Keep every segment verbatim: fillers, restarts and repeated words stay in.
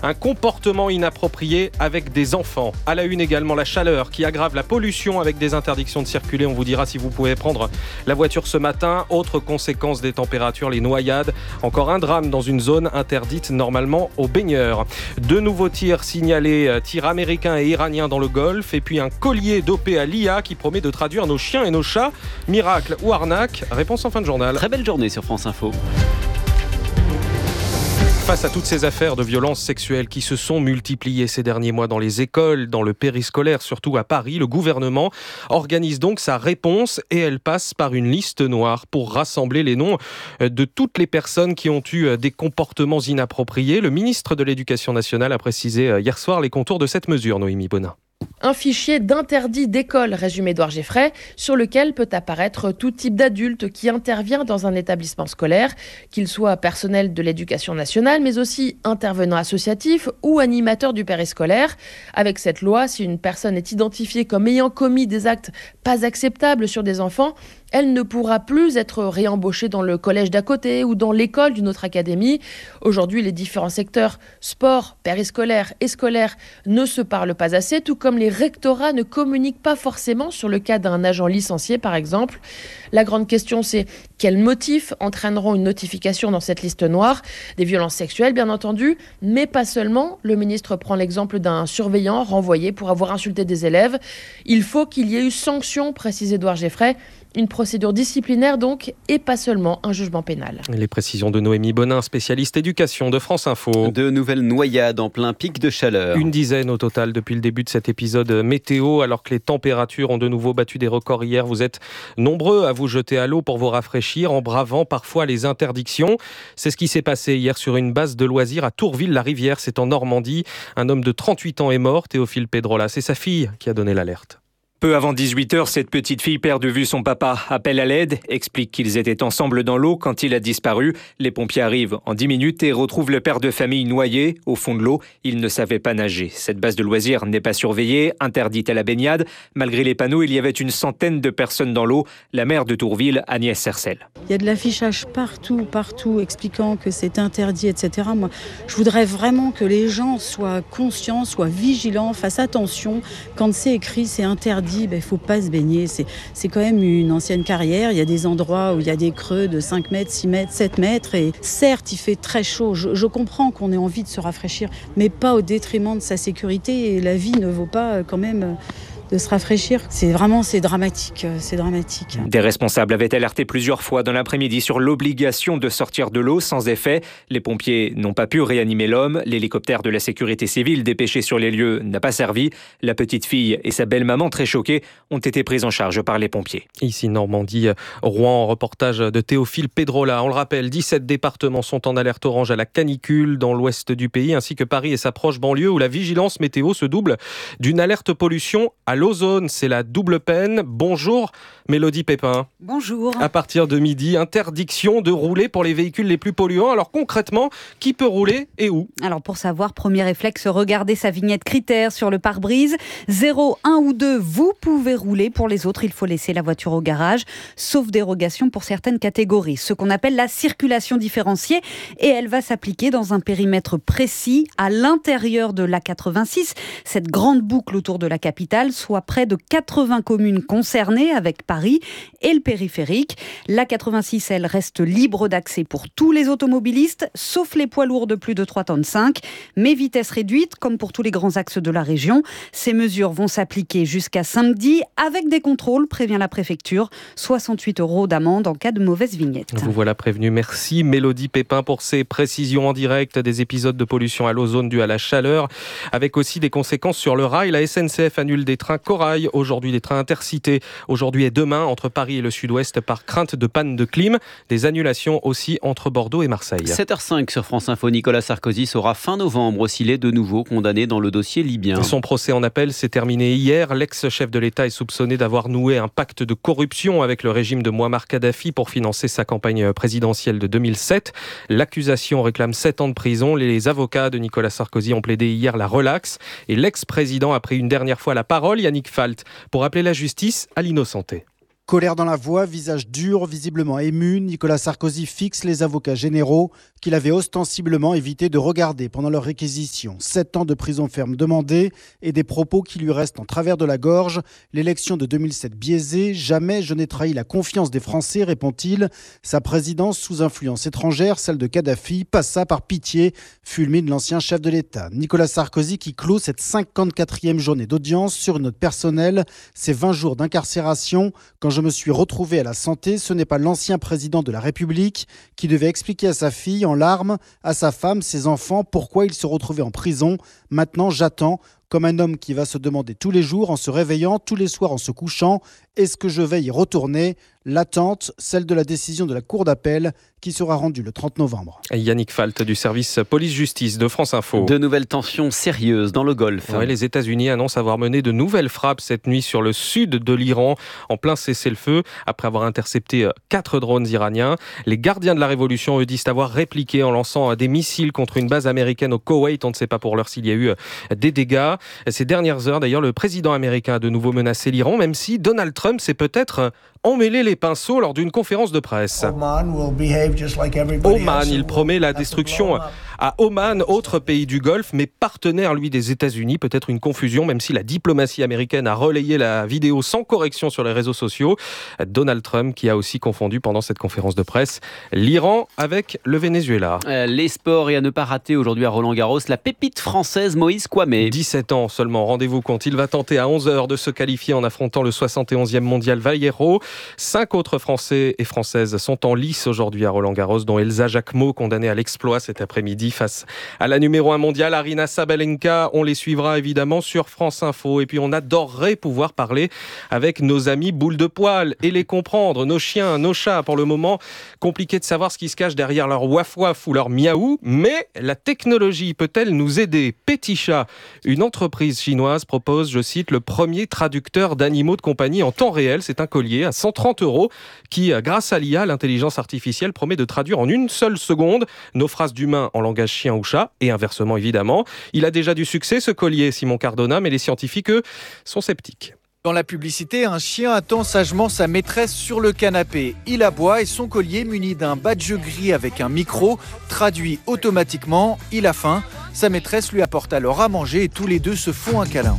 un comportement inapproprié avec des enfants. À la une également, la chaleur qui aggrave la pollution avec des interdictions de circuler. On vous dira si vous pouvez prendre la voiture ce matin. Autre conséquence des températures, les noyades. Encore un drame dans une zone interdite normalement aux baigneurs. Deux nouveaux tirs signalés, tirs américains et iraniens dans le Golfe. Et puis un collier dopé à l'I A qui promet de traduire nos chiens et nos chats. Miracle ou arnaque? Réponse en fin de journal. Très belle journée sur France Info. Face à toutes ces affaires de violences sexuelles qui se sont multipliées ces derniers mois dans les écoles, dans le périscolaire, surtout à Paris, le gouvernement organise donc sa réponse et elle passe par une liste noire pour rassembler les noms de toutes les personnes qui ont eu des comportements inappropriés. Le ministre de l'Éducation nationale a précisé hier soir les contours de cette mesure, Noémie Bonin. Un fichier d'interdit d'école, résume Édouard Geffray, sur lequel peut apparaître tout type d'adulte qui intervient dans un établissement scolaire, qu'il soit personnel de l'éducation nationale, mais aussi intervenant associatif ou animateur du périscolaire. Avec cette loi, si une personne est identifiée comme ayant commis des actes pas acceptables sur des enfants, elle ne pourra plus être réembauchée dans le collège d'à côté ou dans l'école d'une autre académie. Aujourd'hui, les différents secteurs sport, périscolaire et scolaire ne se parlent pas assez, tout comme les rectorats ne communiquent pas forcément sur le cas d'un agent licencié, par exemple. La grande question, c'est quels motifs entraîneront une notification dans cette liste noire? Des violences sexuelles, bien entendu, mais pas seulement. Le ministre prend l'exemple d'un surveillant renvoyé pour avoir insulté des élèves. Il faut qu'il y ait eu sanction, précise Édouard Geffray. Une procédure disciplinaire donc, et pas seulement un jugement pénal. Les précisions de Noémie Bonin, spécialiste éducation de France Info. De nouvelles noyades en plein pic de chaleur. Une dizaine au total depuis le début de cet épisode météo, alors que les températures ont de nouveau battu des records hier. Vous êtes nombreux à vous jeter à l'eau pour vous rafraîchir, en bravant parfois les interdictions. C'est ce qui s'est passé hier sur une base de loisirs à Tourville-la-Rivière, c'est en Normandie. Un homme de trente-huit ans est mort, Théophile Pedrola. C'est sa fille qui a donné l'alerte. Peu avant dix-huit heures, cette petite fille perd de vue son papa, appelle à l'aide, explique qu'ils étaient ensemble dans l'eau quand il a disparu. Les pompiers arrivent en dix minutes et retrouvent le père de famille noyé au fond de l'eau. Il ne savait pas nager. Cette base de loisirs n'est pas surveillée, interdite à la baignade. Malgré les panneaux, il y avait une centaine de personnes dans l'eau. La maire de Tourville, Agnès Sercel. Il y a de l'affichage partout, partout, expliquant que c'est interdit, et cetera. Moi, je voudrais vraiment que les gens soient conscients, soient vigilants, fassent attention. Quand c'est écrit, c'est interdit. Il ben, ne faut pas se baigner, c'est, c'est quand même une ancienne carrière, il y a des endroits où il y a des creux de cinq mètres, six mètres, sept mètres et certes il fait très chaud, je, je comprends qu'on ait envie de se rafraîchir mais pas au détriment de sa sécurité et la vie ne vaut pas quand même de se rafraîchir. C'est vraiment, c'est dramatique, c'est dramatique. Des responsables avaient alerté plusieurs fois dans l'après-midi sur l'obligation de sortir de l'eau sans effet. Les pompiers n'ont pas pu réanimer l'homme. L'hélicoptère de la sécurité civile dépêché sur les lieux n'a pas servi. La petite fille et sa belle-maman, très choquées, ont été prises en charge par les pompiers. Ici, Normandie, Rouen, reportage de Théophile Pedrola. On le rappelle, dix-sept départements sont en alerte orange à la canicule dans l'ouest du pays, ainsi que Paris et sa proche banlieue, où la vigilance météo se double d'une alerte pollution à l'ozone. C'est la double peine. Bonjour Mélodie Pépin. Bonjour. À partir de midi, interdiction de rouler pour les véhicules les plus polluants. Alors concrètement, qui peut rouler et où? Alors pour savoir, premier réflexe, regardez sa vignette critère sur le pare-brise. zéro, un ou deux, vous pouvez rouler. Pour les autres, il faut laisser la voiture au garage, sauf dérogation pour certaines catégories. Ce qu'on appelle la circulation différenciée et elle va s'appliquer dans un périmètre précis à l'intérieur de l'A quatre-vingt-six, cette grande boucle autour de la capitale, soit près de quatre-vingts communes concernées avec Paris et le périphérique. L'A quatre-vingt-six, elle reste libre d'accès pour tous les automobilistes, sauf les poids lourds de plus de trois tonnes cinq, mais vitesse réduite, comme pour tous les grands axes de la région. Ces mesures vont s'appliquer jusqu'à samedi, avec des contrôles, prévient la préfecture. soixante-huit euros d'amende en cas de mauvaise vignette. Vous voilà prévenu. Merci Mélodie Pépin pour ces précisions en direct des épisodes de pollution à l'ozone due à la chaleur, avec aussi des conséquences sur le rail. La S N C F annule des trains Corail, aujourd'hui des trains intercités, aujourd'hui et demain entre Paris et le sud-ouest par crainte de panne de clim. Des annulations aussi entre Bordeaux et Marseille. sept heures cinq sur France Info, Nicolas Sarkozy sera fin novembre s'il est de nouveau condamné dans le dossier libyen. Son procès en appel s'est terminé hier. L'ex-chef de l'État est soupçonné d'avoir noué un pacte de corruption avec le régime de Mouammar Kadhafi pour financer sa campagne présidentielle de deux mille sept. L'accusation réclame sept ans de prison. Les avocats de Nicolas Sarkozy ont plaidé hier la relaxe et l'ex-président a pris une dernière fois la parole, Yannick Falt, pour appeler la justice à l'innocenté. Colère dans la voix, visage dur, visiblement ému, Nicolas Sarkozy fixe les avocats généraux qu'il avait ostensiblement évité de regarder pendant leur réquisition. Sept ans de prison ferme demandés et des propos qui lui restent en travers de la gorge. L'élection de deux mille sept biaisée. Jamais je n'ai trahi la confiance des Français, répond-il. Sa présidence sous influence étrangère, celle de Kadhafi, passa par pitié, fulmine l'ancien chef de l'État. Nicolas Sarkozy qui clôt cette cinquante-quatrième journée d'audience sur une note personnelle. Ces vingt jours d'incarcération. Quand je me suis retrouvé à la santé, ce n'est pas l'ancien président de la République qui devait expliquer à sa fille en larmes, à sa femme, ses enfants, pourquoi il se retrouvait en prison. Maintenant, j'attends, comme un homme qui va se demander tous les jours, en se réveillant, tous les soirs en se couchant, est-ce que je vais y retourner ? L'attente, celle de la décision de la Cour d'appel qui sera rendue le trente novembre. Yannick Falt du service police-justice de France Info. De nouvelles tensions sérieuses dans le Golfe. Ouais, les États-Unis annoncent avoir mené de nouvelles frappes cette nuit sur le sud de l'Iran, en plein cessez-le-feu, après avoir intercepté quatre drones iraniens. Les gardiens de la révolution, eux, disent avoir répliqué en lançant des missiles contre une base américaine au Koweït. On ne sait pas pour l'heure s'il y a eu des dégâts. Ces dernières heures, d'ailleurs, le président américain a de nouveau menacé l'Iran, même si Donald Trump s'est peut-être emmêlé les pinceaux lors d'une conférence de presse. Oman, il promet la destruction à Oman, autre pays du Golfe, mais partenaire, lui, des États-Unis. Peut-être une confusion, même si la diplomatie américaine a relayé la vidéo sans correction sur les réseaux sociaux. Donald Trump qui a aussi confondu pendant cette conférence de presse l'Iran avec le Venezuela. Euh, les sports et à ne pas rater aujourd'hui à Roland-Garros, la pépite française Moïse Kouamé. dix-sept ans seulement, rendez-vous compte. Il va tenter à onze heures de se qualifier en affrontant le soixante et onzième mondial Vallejo. Cinq autres Français et Françaises sont en lice aujourd'hui à Roland-Garros, dont Elsa Jacquemot, condamnée à l'exploit cet après-midi face à la numéro un mondiale, Aryna Sabalenka. On les suivra évidemment sur France Info. Et puis on adorerait pouvoir parler avec nos amis boules de poil et les comprendre. Nos chiens, nos chats, pour le moment, compliqué de savoir ce qui se cache derrière leur waf-waf ou leur miaou. Mais la technologie peut-elle nous aider ? Pétichat, une entreprise chinoise, propose, je cite, le premier traducteur d'animaux de compagnie en temps réel. C'est un collier à cent trente euros qui, grâce à l'I A, l'intelligence artificielle, promet de traduire en une seule seconde nos phrases d'humains en langage chien ou chat, et inversement évidemment. Il a déjà du succès, ce collier, Simon Cardona, mais les scientifiques, eux, sont sceptiques. Dans la publicité, un chien attend sagement sa maîtresse sur le canapé. Il aboie et son collier, muni d'un badge gris avec un micro, traduit automatiquement « il a faim ». Sa maîtresse lui apporte alors à manger et tous les deux se font un câlin.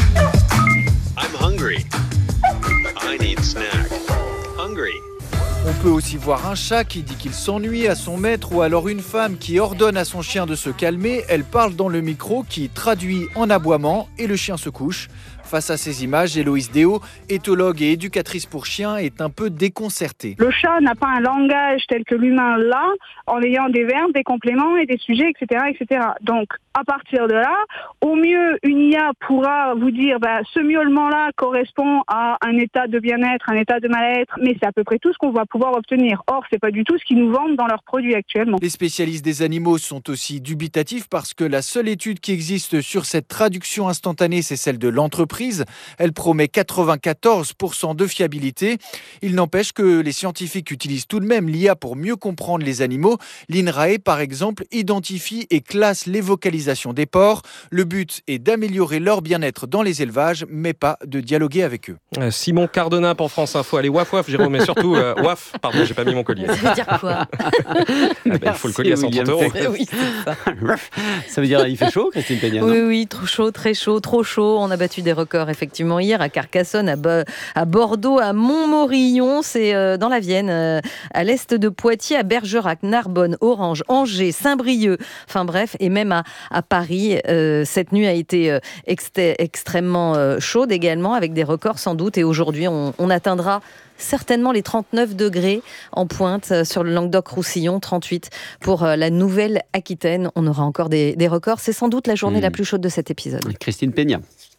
I'm hungry. I need snack. Hungry. On peut aussi voir un chat qui dit qu'il s'ennuie à son maître ou alors une femme qui ordonne à son chien de se calmer. Elle parle dans le micro qui traduit en aboiement et le chien se couche. Face à ces images, Héloïse Déo, éthologue et éducatrice pour chiens, est un peu déconcertée. Le chat n'a pas un langage tel que l'humain l'a, en ayant des verbes, des compléments et des sujets, et cetera, et cetera. Donc, à partir de là, au mieux, une I A pourra vous dire bah, ce miaulement-là correspond à un état de bien-être, un état de mal-être, mais c'est à peu près tout ce qu'on va pouvoir obtenir. Or, c'est pas du tout ce qu'ils nous vendent dans leurs produits actuellement. Les spécialistes des animaux sont aussi dubitatifs parce que la seule étude qui existe sur cette traduction instantanée, c'est celle de l'entreprise. Elle promet quatre-vingt-quatorze pour cent de fiabilité. Il n'empêche que les scientifiques utilisent tout de même l'I A pour mieux comprendre les animaux. L'INRAE, par exemple, identifie et classe les vocalisations des porcs. Le but est d'améliorer leur bien-être dans les élevages, mais pas de dialoguer avec eux. Euh, Simon Cardona pour France Info. Allez, waf waf, Jérôme, mais surtout euh, waf. Pardon, j'ai pas mis mon collier. Ça veut dire quoi? Il ben, faut le collier à cent trente euros. Oui, c'est ça. Ça veut dire il fait chaud, Christine Peña? Oui, oui, trop chaud, très chaud, trop chaud. On a battu des records effectivement hier à Carcassonne, à, Bo- à Bordeaux, à Montmorillon, c'est euh, dans la Vienne, euh, à l'est de Poitiers, à Bergerac, Narbonne, Orange, Angers, Saint-Brieuc, enfin bref, et même à, à Paris. Euh, cette nuit a été euh, exté- extrêmement euh, chaude également, avec des records sans doute, et aujourd'hui on, on atteindra certainement les trente-neuf degrés en pointe sur le Languedoc-Roussillon, trente-huit pour la Nouvelle-Aquitaine. On aura encore des, des records. C'est sans doute la journée mmh. la plus chaude de cet épisode. Christine Peña.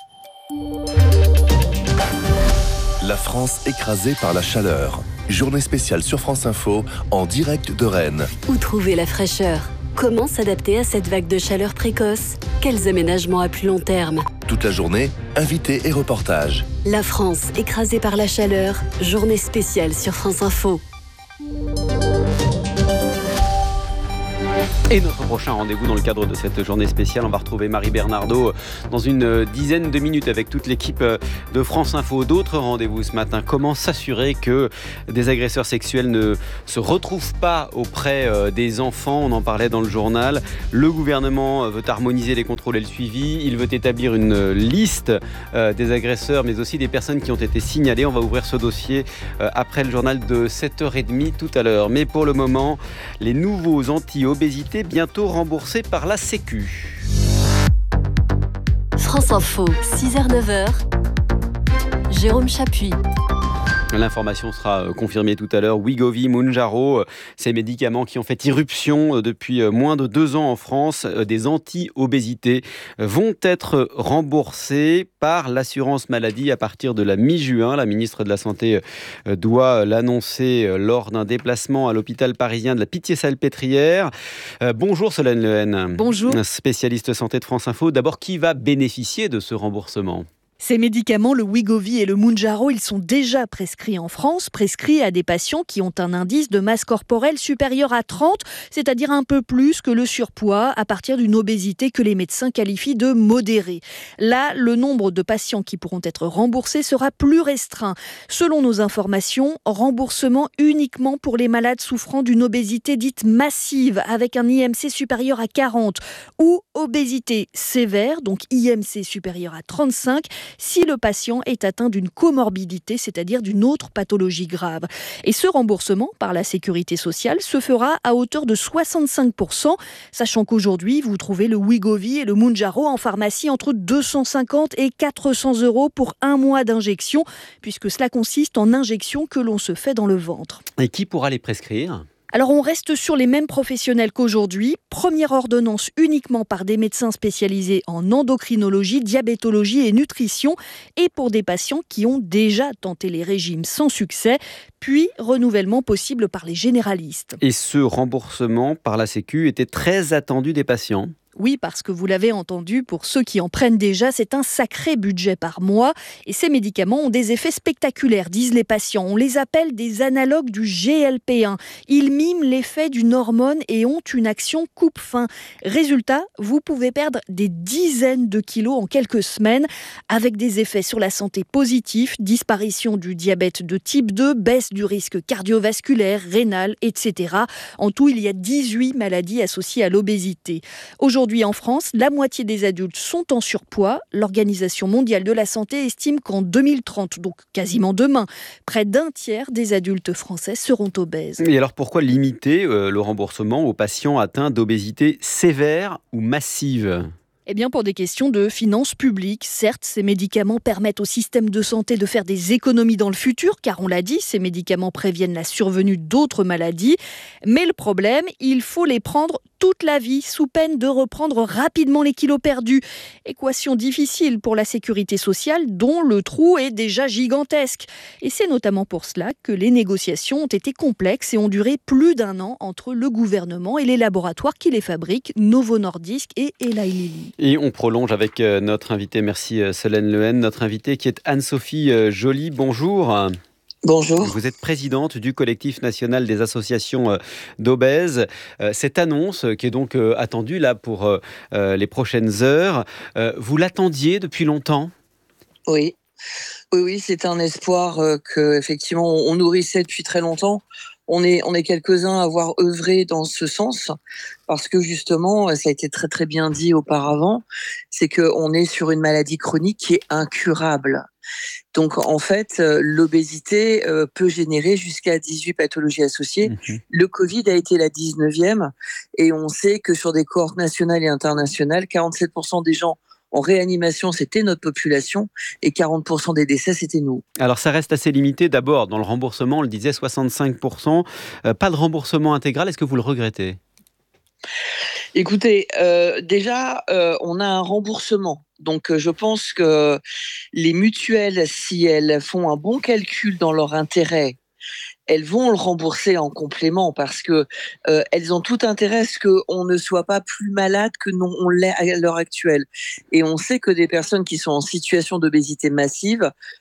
La France écrasée par la chaleur. Journée spéciale sur France Info, en direct de Rennes. Où trouver la fraîcheur ? Comment s'adapter à cette vague de chaleur précoce ? Quels aménagements à plus long terme ? Toute la journée, invités et reportages. La France écrasée par la chaleur, journée spéciale sur France Info. Et notre prochain rendez-vous dans le cadre de cette journée spéciale, on va retrouver Marie Bernardo dans une dizaine de minutes avec toute l'équipe de France Info. D'autres rendez-vous ce matin, comment s'assurer que des agresseurs sexuels ne se retrouvent pas auprès des enfants? On en parlait dans le journal. Le gouvernement veut harmoniser les contrôles et le suivi. Il veut établir une liste des agresseurs, mais aussi des personnes qui ont été signalées. On va ouvrir ce dossier après le journal de sept heures trente tout à l'heure. Mais pour le moment, les nouveaux anti-obésité bientôt remboursés par la Sécu. France Info, six heures neuf heures. Jérôme Chapuis. L'information sera confirmée tout à l'heure. Wegovy, Mounjaro, ces médicaments qui ont fait irruption depuis moins de deux ans en France, des anti-obésité, vont être remboursés par l'assurance maladie à partir de la mi-juin. La ministre de la Santé doit l'annoncer lors d'un déplacement à l'hôpital parisien de la Pitié-Salpêtrière. Bonjour Solène Lehen. Bonjour. Spécialiste santé de France Info. D'abord, qui va bénéficier de ce remboursement ? Ces médicaments, le Wegovy et le Mounjaro, ils sont déjà prescrits en France, prescrits à des patients qui ont un indice de masse corporelle supérieur à trente, c'est-à-dire un peu plus que le surpoids, à partir d'une obésité que les médecins qualifient de modérée. Là, le nombre de patients qui pourront être remboursés sera plus restreint. Selon nos informations, remboursement uniquement pour les malades souffrant d'une obésité dite massive, avec un I M C supérieur à quarante, ou obésité sévère, donc I M C supérieur à trente-cinq, si le patient est atteint d'une comorbidité, c'est-à-dire d'une autre pathologie grave. Et ce remboursement par la Sécurité sociale se fera à hauteur de soixante-cinq pour cent, sachant qu'aujourd'hui, vous trouvez le Wegovy et le Mounjaro en pharmacie entre deux cent cinquante et quatre cents euros pour un mois d'injection, puisque cela consiste en injections que l'on se fait dans le ventre. Et qui pourra les prescrire ? Alors on reste sur les mêmes professionnels qu'aujourd'hui. Première ordonnance uniquement par des médecins spécialisés en endocrinologie, diabétologie et nutrition, et pour des patients qui ont déjà tenté les régimes sans succès, puis renouvellement possible par les généralistes. Et ce remboursement par la Sécu était très attendu des patients ? Oui, parce que vous l'avez entendu, pour ceux qui en prennent déjà, c'est un sacré budget par mois. Et ces médicaments ont des effets spectaculaires, disent les patients. On les appelle des analogues du G L P un. Ils miment l'effet d'une hormone et ont une action coupe-faim. Résultat, vous pouvez perdre des dizaines de kilos en quelques semaines, avec des effets sur la santé positifs, disparition du diabète de type deux, baisse du risque cardiovasculaire, rénal, et cetera. En tout, il y a dix-huit maladies associées à l'obésité. Aujourd'hui, Aujourd'hui, en France, la moitié des adultes sont en surpoids. L'Organisation mondiale de la santé estime qu'en deux mille trente, donc quasiment demain, près d'un tiers des adultes français seront obèses. Et alors pourquoi limiter euh, le remboursement aux patients atteints d'obésité sévère ou massive ? Eh bien, pour des questions de finances publiques. Certes, ces médicaments permettent au système de santé de faire des économies dans le futur, car on l'a dit, ces médicaments préviennent la survenue d'autres maladies. Mais le problème, il faut les prendre toute la vie, sous peine de reprendre rapidement les kilos perdus. Équation difficile pour la sécurité sociale, dont le trou est déjà gigantesque. Et c'est notamment pour cela que les négociations ont été complexes et ont duré plus d'un an entre le gouvernement et les laboratoires qui les fabriquent, Novo Nordisk et Eli Lilly. Et on prolonge avec notre invitée, merci Solène Lehen, notre invitée qui est Anne-Sophie Joly. Bonjour. Bonjour. Vous êtes présidente du collectif national des associations d'obèses. Cette annonce qui est donc attendue là pour les prochaines heures, vous l'attendiez depuis longtemps ? Oui, oui, oui, c'est un espoir que effectivement on nourrissait depuis très longtemps. On est, on est quelques-uns à avoir œuvré dans ce sens parce que justement, ça a été très très bien dit auparavant, c'est qu'on est sur une maladie chronique qui est incurable. Donc en fait, l'obésité peut générer jusqu'à dix-huit pathologies associées. Mmh. Le Covid a été la dix-neuvième et on sait que sur des cohortes nationales et internationales, quarante-sept pour cent des gens en réanimation, c'était notre population et quarante pour cent des décès, c'était nous. Alors ça reste assez limité. D'abord, dans le remboursement, on le disait, soixante-cinq pour cent. Euh, pas de remboursement intégral. Est-ce que vous le regrettez ? Écoutez, euh, déjà, euh, on a un remboursement. Donc, euh, je pense que les mutuelles, si elles font un bon calcul dans leur intérêt, elles vont le rembourser en complément parce que euh, elles ont tout intérêt à ce qu'on ne soit pas plus malade que non on l'est à l'heure actuelle. Et on sait que des personnes qui sont en situation d'obésité massive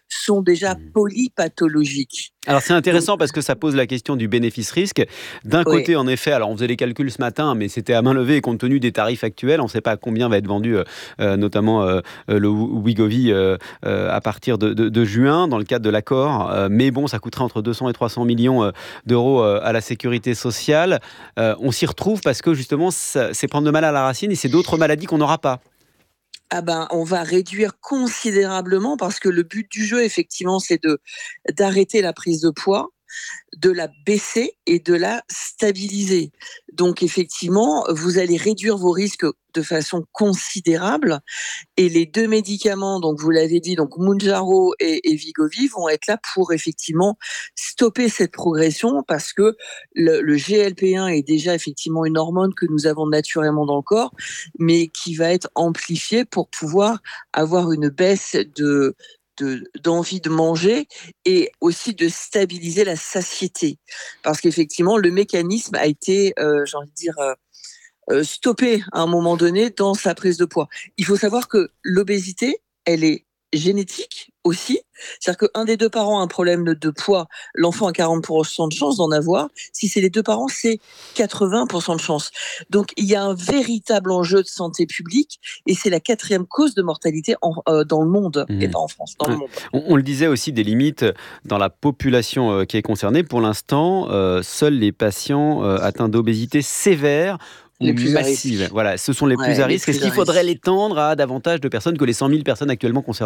sont déjà polypathologiques. Alors c'est intéressant Donc, parce que ça pose la question du bénéfice-risque. D'un oui. côté, en effet, alors on faisait les calculs ce matin, mais c'était à main levée et compte tenu des tarifs actuels, on ne sait pas à combien va être vendu, euh, notamment euh, le Wegovy euh, euh, à partir de, de, de juin, dans le cadre de l'accord. Euh, mais bon, ça coûterait entre deux cents et trois cents millions euh, d'euros euh, à la sécurité sociale. Euh, on s'y retrouve parce que justement, ça, c'est prendre le mal à la racine et c'est d'autres maladies qu'on n'aura pas. Ah ben, on va réduire considérablement parce que le but du jeu, effectivement, c'est de, d'arrêter la prise de poids, de la baisser et de la stabiliser. Donc, effectivement, vous allez réduire vos risques de façon considérable. Et les deux médicaments, donc vous l'avez dit, donc Mounjaro et, et Wegovy, vont être là pour effectivement stopper cette progression parce que le, le G L P un est déjà effectivement une hormone que nous avons naturellement dans le corps, mais qui va être amplifiée pour pouvoir avoir une baisse de De, d'envie de manger et aussi de stabiliser la satiété. Parce qu'effectivement, le mécanisme a été, euh, j'ai envie de dire, euh, euh, stoppé à un moment donné dans sa prise de poids. Il faut savoir que l'obésité, elle est génétique aussi. C'est-à-dire qu'un des deux parents a un problème de, de poids, l'enfant a quarante pour cent de chance d'en avoir. Si c'est les deux parents, c'est quatre-vingts pour cent de chance. Donc, il y a un véritable enjeu de santé publique et c'est la quatrième cause de mortalité en, euh, dans le monde, mmh. et pas en France, dans ouais. le monde. On, on le disait aussi, des limites dans la population euh, qui est concernée. Pour l'instant, euh, seuls les patients euh, atteints d'obésité sévère les plus massive. Voilà, ce sont les plus ouais, à risque. Est-ce qu'il faudrait l'étendre à davantage de personnes que les cent mille personnes actuellement concernées ?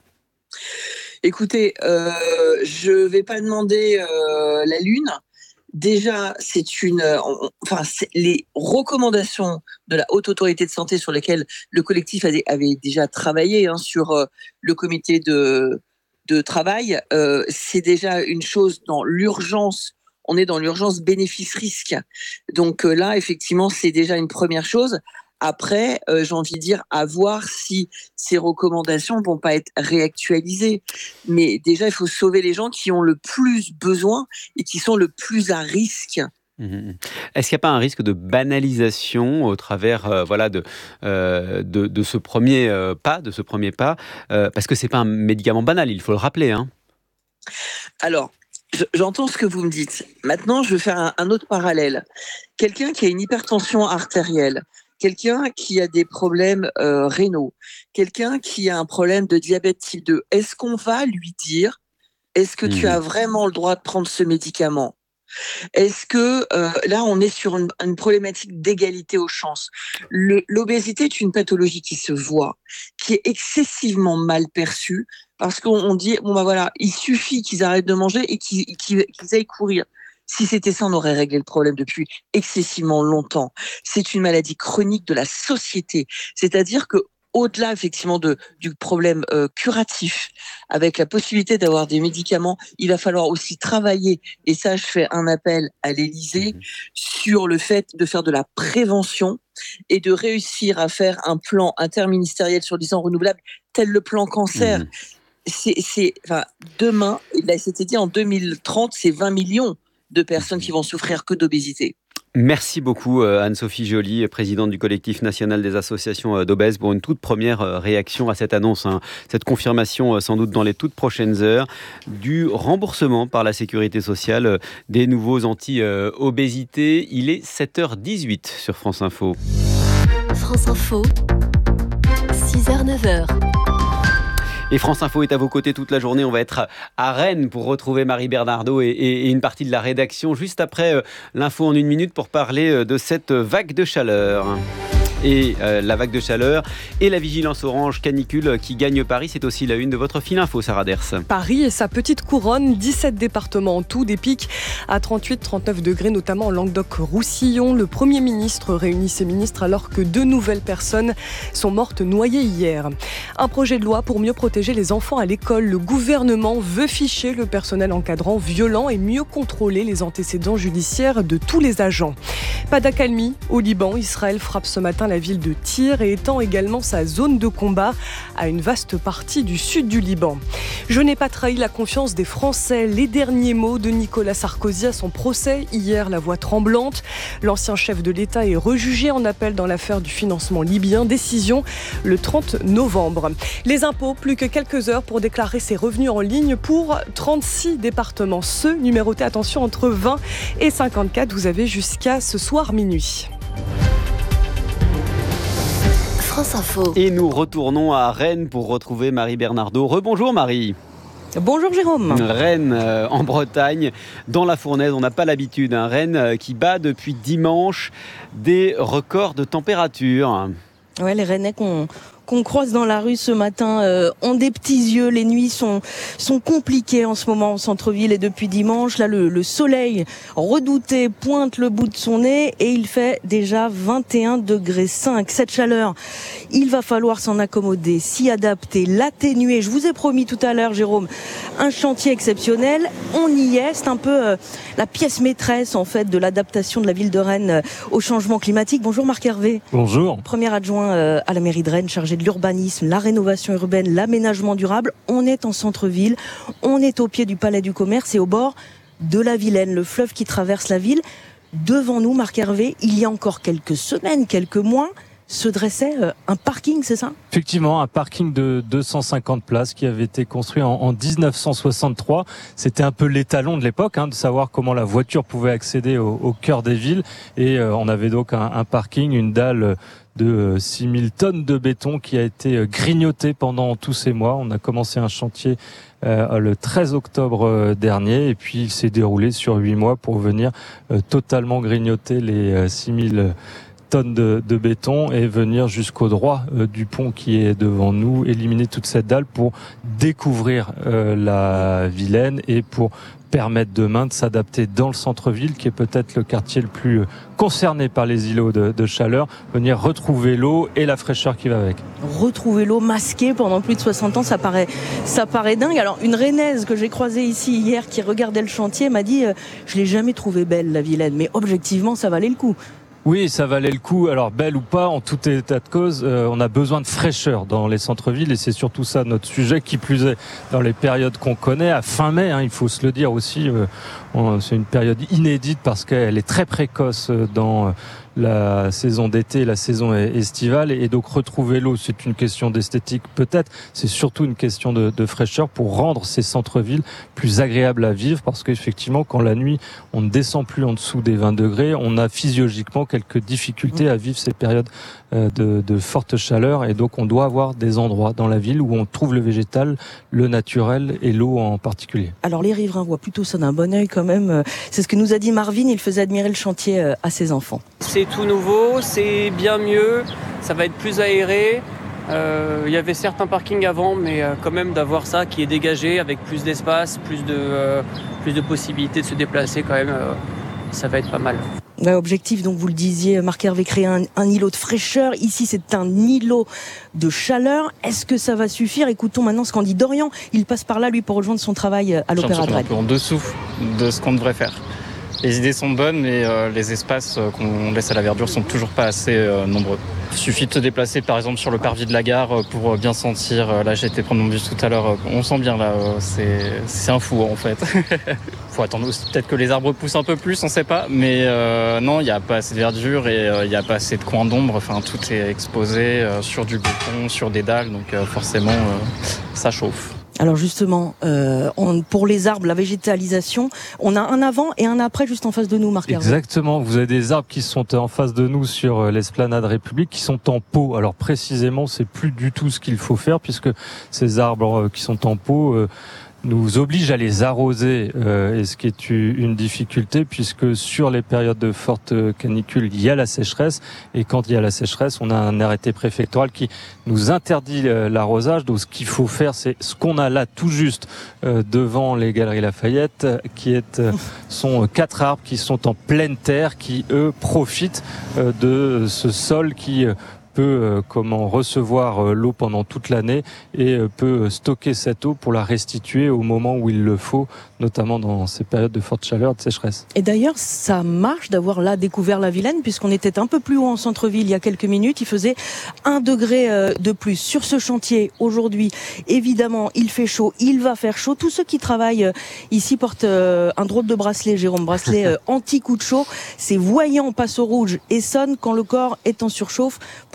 Écoutez, euh, je ne vais pas demander euh, la Lune. Déjà, c'est une, on, enfin, c'est les recommandations de la Haute Autorité de Santé sur lesquelles le collectif avait, avait déjà travaillé hein, sur euh, le comité de, de travail. Euh, c'est déjà une chose dans l'urgence. On est dans l'urgence bénéfice-risque. Donc euh, là, effectivement, c'est déjà une première chose. Après, euh, j'ai envie de dire, à voir si ces recommandations ne vont pas être réactualisées. Mais déjà, il faut sauver les gens qui ont le plus besoin et qui sont le plus à risque. Mmh. Est-ce qu'il n'y a pas un risque de banalisation au travers euh, voilà, de, euh, de, de ce premier euh, pas, de ce premier pas euh, parce que ce n'est pas un médicament banal, il faut le rappeler. Hein. Alors, j'entends ce que vous me dites. Maintenant, je vais faire un, un autre parallèle. Quelqu'un qui a une hypertension artérielle, quelqu'un qui a des problèmes euh, rénaux, quelqu'un qui a un problème de diabète type deux, est-ce qu'on va lui dire, est-ce que mmh. tu as vraiment le droit de prendre ce médicament ? Est-ce que euh, là, on est sur une, une problématique d'égalité aux chances. Le, l'obésité est une pathologie qui se voit, qui est excessivement mal perçue, parce qu'on dit, bon ben voilà, il suffit qu'ils arrêtent de manger et qu'ils, qu'ils, qu'ils aillent courir. Si c'était ça, on aurait réglé le problème depuis excessivement longtemps. C'est une maladie chronique de la société. C'est-à-dire que au-delà effectivement de, du problème euh, curatif, avec la possibilité d'avoir des médicaments, il va falloir aussi travailler, et ça je fais un appel à l'Élysée, sur le fait de faire de la prévention et de réussir à faire un plan interministériel sur dix ans renouvelable, tel le plan cancer. Mmh. C'est, c'est, enfin, demain, il a été dit en deux mille trente, c'est vingt millions de personnes qui vont souffrir que d'obésité. Merci beaucoup Anne-Sophie Joly, présidente du collectif national des associations d'obèses, pour une toute première réaction à cette annonce, hein, cette confirmation sans doute dans les toutes prochaines heures du remboursement par la sécurité sociale des nouveaux anti-obésité. Il est sept heures dix-huit sur France Info. France Info, six heures neuf heures. Et France Info est à vos côtés toute la journée. On va être à Rennes pour retrouver Marie Bernardo et, et, et une partie de la rédaction juste après euh, l'info en une minute pour parler euh, de cette vague de chaleur. Et euh, la vague de chaleur et la vigilance orange canicule qui gagne Paris, c'est aussi la une de votre fil info, Sarah Ders. Paris et sa petite couronne, dix-sept départements en tout, des pics à trente-huit à trente-neuf degrés, notamment en Languedoc-Roussillon. Le Premier ministre réunit ses ministres alors que deux nouvelles personnes sont mortes noyées hier. Un projet de loi pour mieux protéger les enfants à l'école. Le gouvernement veut ficher le personnel encadrant violent et mieux contrôler les antécédents judiciaires de tous les agents. Pas d'accalmie au Liban. Israël frappe ce matin la ville de Tyr et étend également sa zone de combat à une vaste partie du sud du Liban. Je n'ai pas trahi la confiance des Français. Les derniers mots de Nicolas Sarkozy à son procès. Hier, la voix tremblante. L'ancien chef de l'État est rejugé en appel dans l'affaire du financement libyen. Décision le trente novembre. Les impôts, plus que quelques heures pour déclarer ses revenus en ligne pour trente-six départements. Ceux numérotés, attention, entre vingt et cinquante-quatre. Vous avez jusqu'à ce soir minuit. France Info. Et nous retournons à Rennes pour retrouver Marie Bernardaud. Rebonjour Marie. Bonjour Jérôme. Rennes euh, en Bretagne, dans la fournaise, on n'a pas l'habitude. Hein. Rennes euh, qui bat depuis dimanche des records de température. Ouais, les Rennais qu'on qu'on croise dans la rue ce matin euh, ont des petits yeux. Les nuits sont sont compliquées en ce moment au centre-ville et depuis dimanche, là le, le soleil redouté pointe le bout de son nez et il fait déjà vingt et un degrés cinq. Cette chaleur, il va falloir s'en accommoder, s'y adapter, l'atténuer. Je vous ai promis tout à l'heure, Jérôme, un chantier exceptionnel. On y est. C'est un peu euh, la pièce maîtresse en fait de l'adaptation de la ville de Rennes euh, au changement climatique. Bonjour Marc Hervé. Bonjour. Premier adjoint euh, à la mairie de Rennes, chargé de l'urbanisme, la rénovation urbaine, l'aménagement durable. On est en centre-ville, on est au pied du Palais du Commerce et au bord de la Vilaine, le fleuve qui traverse la ville. Devant nous, Marc Hervé, il y a encore quelques semaines, quelques mois, se dressait un parking, c'est ça ? Effectivement, un parking de deux cent cinquante places qui avait été construit en, en dix-neuf cent soixante-trois. C'était un peu l'étalon de l'époque, hein, de savoir comment la voiture pouvait accéder au, au cœur des villes. Et euh, on avait donc un, un parking, une dalle de six mille tonnes de béton qui a été grignotée pendant tous ces mois. On a commencé un chantier euh, le treize octobre dernier et puis il s'est déroulé sur huit mois pour venir euh, totalement grignoter les euh, six mille tonnes de, de béton et venir jusqu'au droit euh, du pont qui est devant nous, éliminer toute cette dalle pour découvrir euh, la Vilaine et pour permettre demain de s'adapter dans le centre-ville, qui est peut-être le quartier le plus concerné par les îlots de, de chaleur, venir retrouver l'eau et la fraîcheur qui va avec. Retrouver l'eau masquée pendant plus de soixante ans, ça paraît, ça paraît dingue. Alors, une Rennaise que j'ai croisée ici hier, qui regardait le chantier, m'a dit euh, « Je l'ai jamais trouvée belle, la Vilaine, mais objectivement, ça valait le coup ». Oui, ça valait le coup. Alors, belle ou pas, en tout état de cause, euh, on a besoin de fraîcheur dans les centres-villes et c'est surtout ça notre sujet, qui plus est dans les périodes qu'on connaît. À fin mai, hein, il faut se le dire aussi, euh, on, c'est une période inédite parce qu'elle est très précoce dans euh, la saison d'été et la saison estivale. Et donc, retrouver l'eau, c'est une question d'esthétique peut-être. C'est surtout une question de, de fraîcheur pour rendre ces centres-villes plus agréables à vivre parce qu'effectivement, quand la nuit, on ne descend plus en dessous des vingt degrés, on a physiologiquement quelques difficultés à vivre ces périodes de, de forte chaleur et donc on doit avoir des endroits dans la ville où on trouve le végétal, le naturel et l'eau en particulier. Alors les riverains voient plutôt ça d'un bon œil quand même. C'est ce que nous a dit Marvin, il faisait admirer le chantier à ses enfants. C'est tout nouveau, c'est bien mieux, ça va être plus aéré. Euh, il y avait certains parkings avant, mais euh, quand même d'avoir ça qui est dégagé avec plus d'espace, plus de, euh, plus de possibilités de se déplacer quand même, euh, ça va être pas mal. Ouais, objectif, donc vous le disiez, Marc Hervé, créer un, un îlot de fraîcheur. Ici, c'est un îlot de chaleur. Est-ce que ça va suffire ? Écoutons maintenant ce qu'en dit Dorian. Il passe par là, lui, pour rejoindre son travail à l'Opéra de Rennes. Un peu en dessous de ce qu'on devrait faire. Les idées sont bonnes, mais euh, les espaces euh, qu'on laisse à la verdure sont toujours pas assez euh, nombreux. Il suffit de se déplacer, par exemple, sur le parvis de la gare euh, pour bien sentir. Euh, là, j'ai été prendre mon bus tout à l'heure. Euh, on sent bien, là. Euh, c'est, c'est un fou, en fait. Faut attendre aussi, peut-être que les arbres poussent un peu plus, on sait pas. Mais euh, non, il n'y a pas assez de verdure et il euh, n'y a pas assez de coins d'ombre. Enfin, tout est exposé euh, sur du béton, sur des dalles. Donc, euh, forcément, euh, ça chauffe. Alors justement, euh, on, pour les arbres, la végétalisation, on a un avant et un après juste en face de nous, Marc Hervé. Exactement, vous avez des arbres qui sont en face de nous sur l'esplanade République, qui sont en pot. Alors précisément, c'est plus du tout ce qu'il faut faire, puisque ces arbres qui sont en pot euh, nous oblige à les arroser, euh, et ce qui est une difficulté puisque sur les périodes de forte canicule, il y a la sécheresse, et quand il y a la sécheresse, on a un arrêté préfectoral qui nous interdit l'arrosage. Donc ce qu'il faut faire, c'est ce qu'on a là tout juste euh, devant les Galeries Lafayette, qui est, euh, sont quatre arbres qui sont en pleine terre, qui eux profitent euh, de ce sol qui euh, peut euh, comment recevoir euh, l'eau pendant toute l'année et euh, peut stocker cette eau pour la restituer au moment où il le faut, notamment dans ces périodes de forte chaleur, de sécheresse. Et d'ailleurs, ça marche d'avoir là découvert la Vilaine, puisqu'on était un peu plus haut en centre-ville il y a quelques minutes. Il faisait un degré euh, de plus. Sur ce chantier, aujourd'hui, évidemment, il fait chaud, il va faire chaud. Tous ceux qui travaillent euh, ici portent euh, un drôle de bracelet, Jérôme, bracelet euh, anti-coup de chaud. Ces voyants passent au rouge et sonnent quand le corps est en surchauffe pour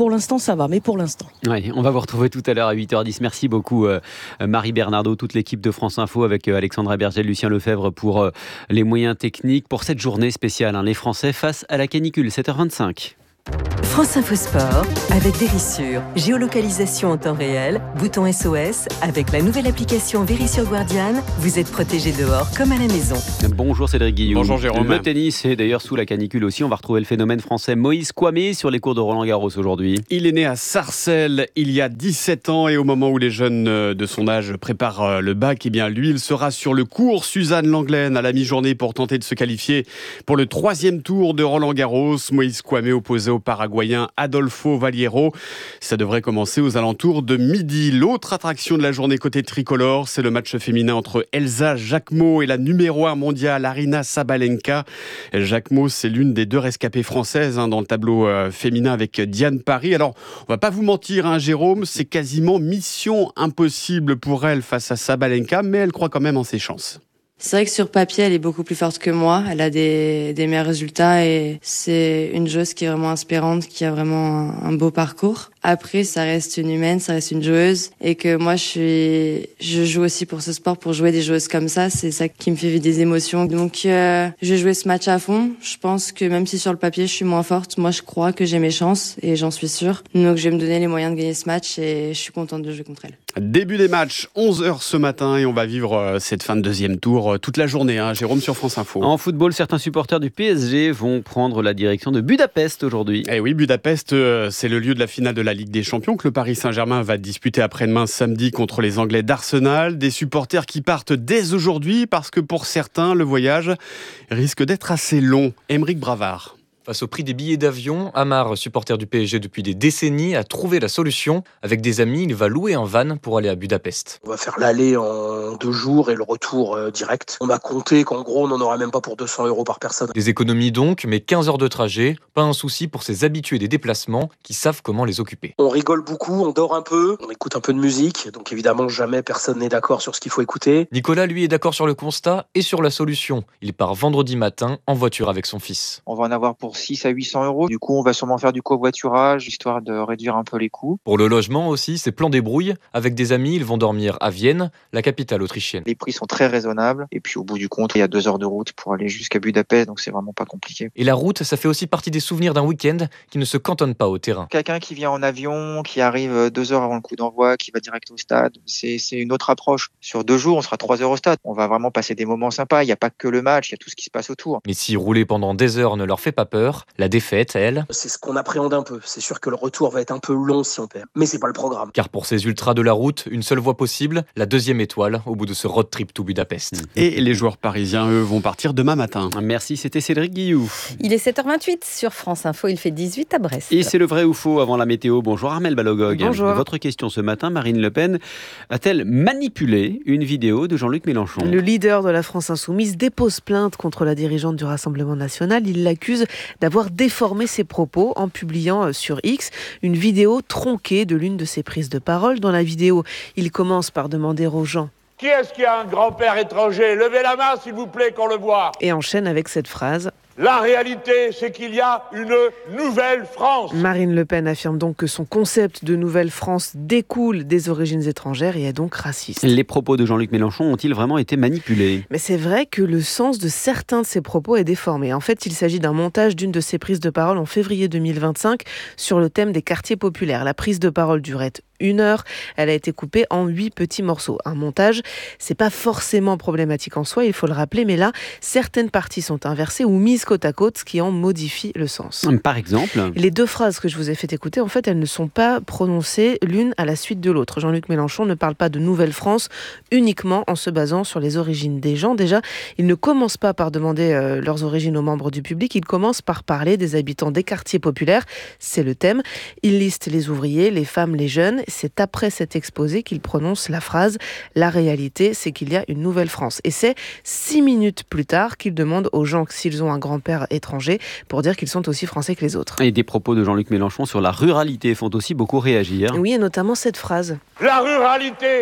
pour l'instant, ça va, mais pour l'instant. Ouais, on va vous retrouver tout à l'heure à huit heures dix. Merci beaucoup euh, Marie Bernardo, toute l'équipe de France Info avec euh, Alexandra Berger, Lucien Lefebvre pour euh, les moyens techniques pour cette journée spéciale. Hein, les Français face à la canicule, sept heures vingt-cinq. France Info Sport avec Vérissure. Géolocalisation en temps réel, bouton S O S. Avec la nouvelle application Vérissure Guardian, vous êtes protégé dehors comme à la maison. Bonjour Cédric Guillaume. Bonjour Jérôme. Le tennis est d'ailleurs sous la canicule aussi. On va retrouver le phénomène français Moïse Kouamé sur les cours de Roland-Garros aujourd'hui. Il est né à Sarcelles il y a dix-sept ans et au moment où les jeunes de son âge préparent le bac, eh bien lui, il sera sur le cours Suzanne Lenglen à la mi-journée pour tenter de se qualifier pour le troisième tour de Roland-Garros. Moïse Kouamé opposé au Paraguayen Adolfo Valiero. Ça devrait commencer aux alentours de midi. L'autre attraction de la journée côté tricolore, c'est le match féminin entre Elsa Jacquemot et la numéro un mondiale Aryna Sabalenka. Jacquemot, c'est l'une des deux rescapées françaises hein, dans le tableau euh, féminin avec Diane Paris. Alors, on va pas vous mentir, hein, Jérôme, c'est quasiment mission impossible pour elle face à Sabalenka, mais elle croit quand même en ses chances. C'est vrai que sur papier, elle est beaucoup plus forte que moi. Elle a des, des meilleurs résultats et c'est une joueuse qui est vraiment inspirante, qui a vraiment un, un beau parcours. Après, ça reste une humaine, ça reste une joueuse et que moi, je suis, je joue aussi pour ce sport, pour jouer des joueuses comme ça. C'est ça qui me fait vivre des émotions. Donc, euh, je vais jouer ce match à fond. Je pense que même si sur le papier, je suis moins forte, moi, je crois que j'ai mes chances et j'en suis sûre. Donc, je vais me donner les moyens de gagner ce match et je suis contente de jouer contre elle. Début des matchs, onze heures ce matin et on va vivre cette fin de deuxième tour toute la journée, hein, Jérôme, sur France Info. En football, certains supporters du P S G vont prendre la direction de Budapest aujourd'hui. Eh oui, Budapest, euh, c'est le lieu de la finale de la Ligue des Champions que le Paris Saint-Germain va disputer après-demain samedi contre les Anglais d'Arsenal. Des supporters qui partent dès aujourd'hui parce que pour certains, le voyage risque d'être assez long. Aymeric Bravard. Face au prix des billets d'avion, Amar, supporter du P S G depuis des décennies, a trouvé la solution. Avec des amis, il va louer un van pour aller à Budapest. On va faire l'aller en deux jours et le retour euh, direct. On a compté qu'en gros, on n'en aura même pas pour deux cents euros par personne. Des économies donc, mais quinze heures de trajet. Pas un souci pour ces habitués des déplacements qui savent comment les occuper. On rigole beaucoup, on dort un peu, on écoute un peu de musique. Donc évidemment, jamais personne n'est d'accord sur ce qu'il faut écouter. Nicolas, lui, est d'accord sur le constat et sur la solution. Il part vendredi matin en voiture avec son fils. On va en avoir pour six à huit cents euros. Du coup, on va sûrement faire du covoiturage, histoire de réduire un peu les coûts. Pour le logement aussi, c'est plan débrouille. Avec des amis, ils vont dormir à Vienne, la capitale autrichienne. Les prix sont très raisonnables. Et puis, au bout du compte, il y a deux heures de route pour aller jusqu'à Budapest, donc c'est vraiment pas compliqué. Et la route, ça fait aussi partie des souvenirs d'un week-end qui ne se cantonne pas au terrain. Quelqu'un qui vient en avion, qui arrive deux heures avant le coup d'envoi, qui va direct au stade, c'est, c'est une autre approche. Sur deux jours, on sera trois heures au stade. On va vraiment passer des moments sympas. Il n'y a pas que le match, il y a tout ce qui se passe autour. Mais si rouler pendant des heures ne leur fait pas peur, la défaite, elle... C'est ce qu'on appréhende un peu. C'est sûr que le retour va être un peu long si on perd. Mais c'est pas le programme. Car pour ces ultras de la route, une seule voie possible, la deuxième étoile au bout de ce road trip to Budapest. Et les joueurs parisiens, eux, vont partir demain matin. Merci, c'était Cédric Guillou. Il est sept heures vingt-huit sur France Info, il fait dix-huit à Brest. Et c'est le vrai ou faux avant la météo. Bonjour Armelle Balogog. Bonjour. Votre question ce matin, Marine Le Pen a-t-elle manipulé une vidéo de Jean-Luc Mélenchon ? Le leader de la France Insoumise dépose plainte contre la dirigeante du Rassemblement National. Il l'accuse d'avoir déformé ses propos en publiant sur X une vidéo tronquée de l'une de ses prises de parole. Dans la vidéo, il commence par demander aux gens: qui est-ce qui a un grand-père étranger ? Levez la main s'il vous plaît qu'on le voit. Et enchaîne avec cette phrase: la réalité, c'est qu'il y a une nouvelle France. Marine Le Pen affirme donc que son concept de nouvelle France découle des origines étrangères et est donc raciste. Les propos de Jean-Luc Mélenchon ont-ils vraiment été manipulés ? Mais c'est vrai que le sens de certains de ses propos est déformé. En fait, il s'agit d'un montage d'une de ses prises de parole en février deux mille vingt-cinq sur le thème des quartiers populaires. La prise de parole durait une heure. Elle a été coupée en huit petits morceaux. Un montage, c'est pas forcément problématique en soi, il faut le rappeler, mais là, certaines parties sont inversées ou mises côte à côte, ce qui en modifie le sens. Par exemple ? Les deux phrases que je vous ai fait écouter, en fait, elles ne sont pas prononcées l'une à la suite de l'autre. Jean-Luc Mélenchon ne parle pas de nouvelle France uniquement en se basant sur les origines des gens. Déjà, il ne commence pas par demander euh, leurs origines aux membres du public, il commence par parler des habitants des quartiers populaires. C'est le thème. Il liste les ouvriers, les femmes, les jeunes. C'est après cet exposé qu'il prononce la phrase « La réalité, c'est qu'il y a une nouvelle France ». Et c'est six minutes plus tard qu'il demande aux gens s'ils ont un grand-père étranger pour dire qu'ils sont aussi français que les autres. Et des propos de Jean-Luc Mélenchon sur la ruralité font aussi beaucoup réagir. Oui, et notamment cette phrase. La ruralité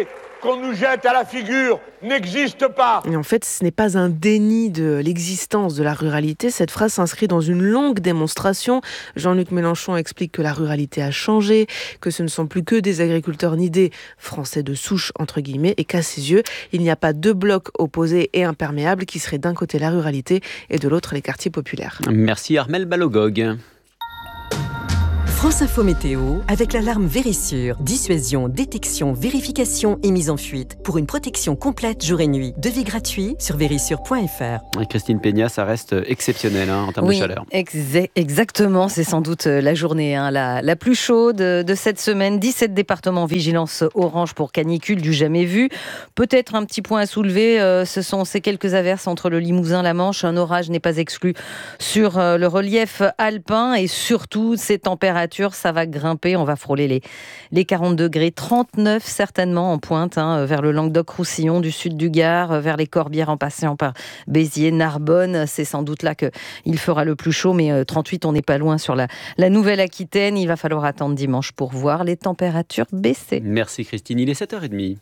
qu'on nous jette à la figure n'existe pas. Et en fait, ce n'est pas un déni de l'existence de la ruralité. Cette phrase s'inscrit dans une longue démonstration. Jean-Luc Mélenchon explique que la ruralité a changé, que ce ne sont plus que des agriculteurs ni des Français de souche, entre guillemets, et qu'à ses yeux, il n'y a pas deux blocs opposés et imperméables qui seraient d'un côté la ruralité et de l'autre les quartiers populaires. Merci Armel Balogog. France Info Météo, avec l'alarme Vérissure. Dissuasion, détection, vérification et mise en fuite. Pour une protection complète jour et nuit. Devis gratuit sur vérissure point f r. Et Christine Peña, ça reste exceptionnel hein, en termes oui, de chaleur. Exa- exactement, c'est sans doute la journée hein, la, la plus chaude de cette semaine. dix-sept départements vigilance orange pour canicule du jamais vu. Peut-être un petit point à soulever, euh, ce sont ces quelques averses entre le Limousin et la Manche. Un orage n'est pas exclu sur euh, le relief alpin et surtout ces températures. Ça va grimper, on va frôler les, les quarante degrés, trente-neuf certainement en pointe, hein, vers le Languedoc-Roussillon, du sud du Gard, vers les Corbières en passant par Béziers, Narbonne. C'est sans doute là qu'il fera le plus chaud, mais trente-huit, on n'est pas loin sur la, la Nouvelle-Aquitaine. Il va falloir attendre dimanche pour voir les températures baisser. Merci Christine, il est sept heures trente.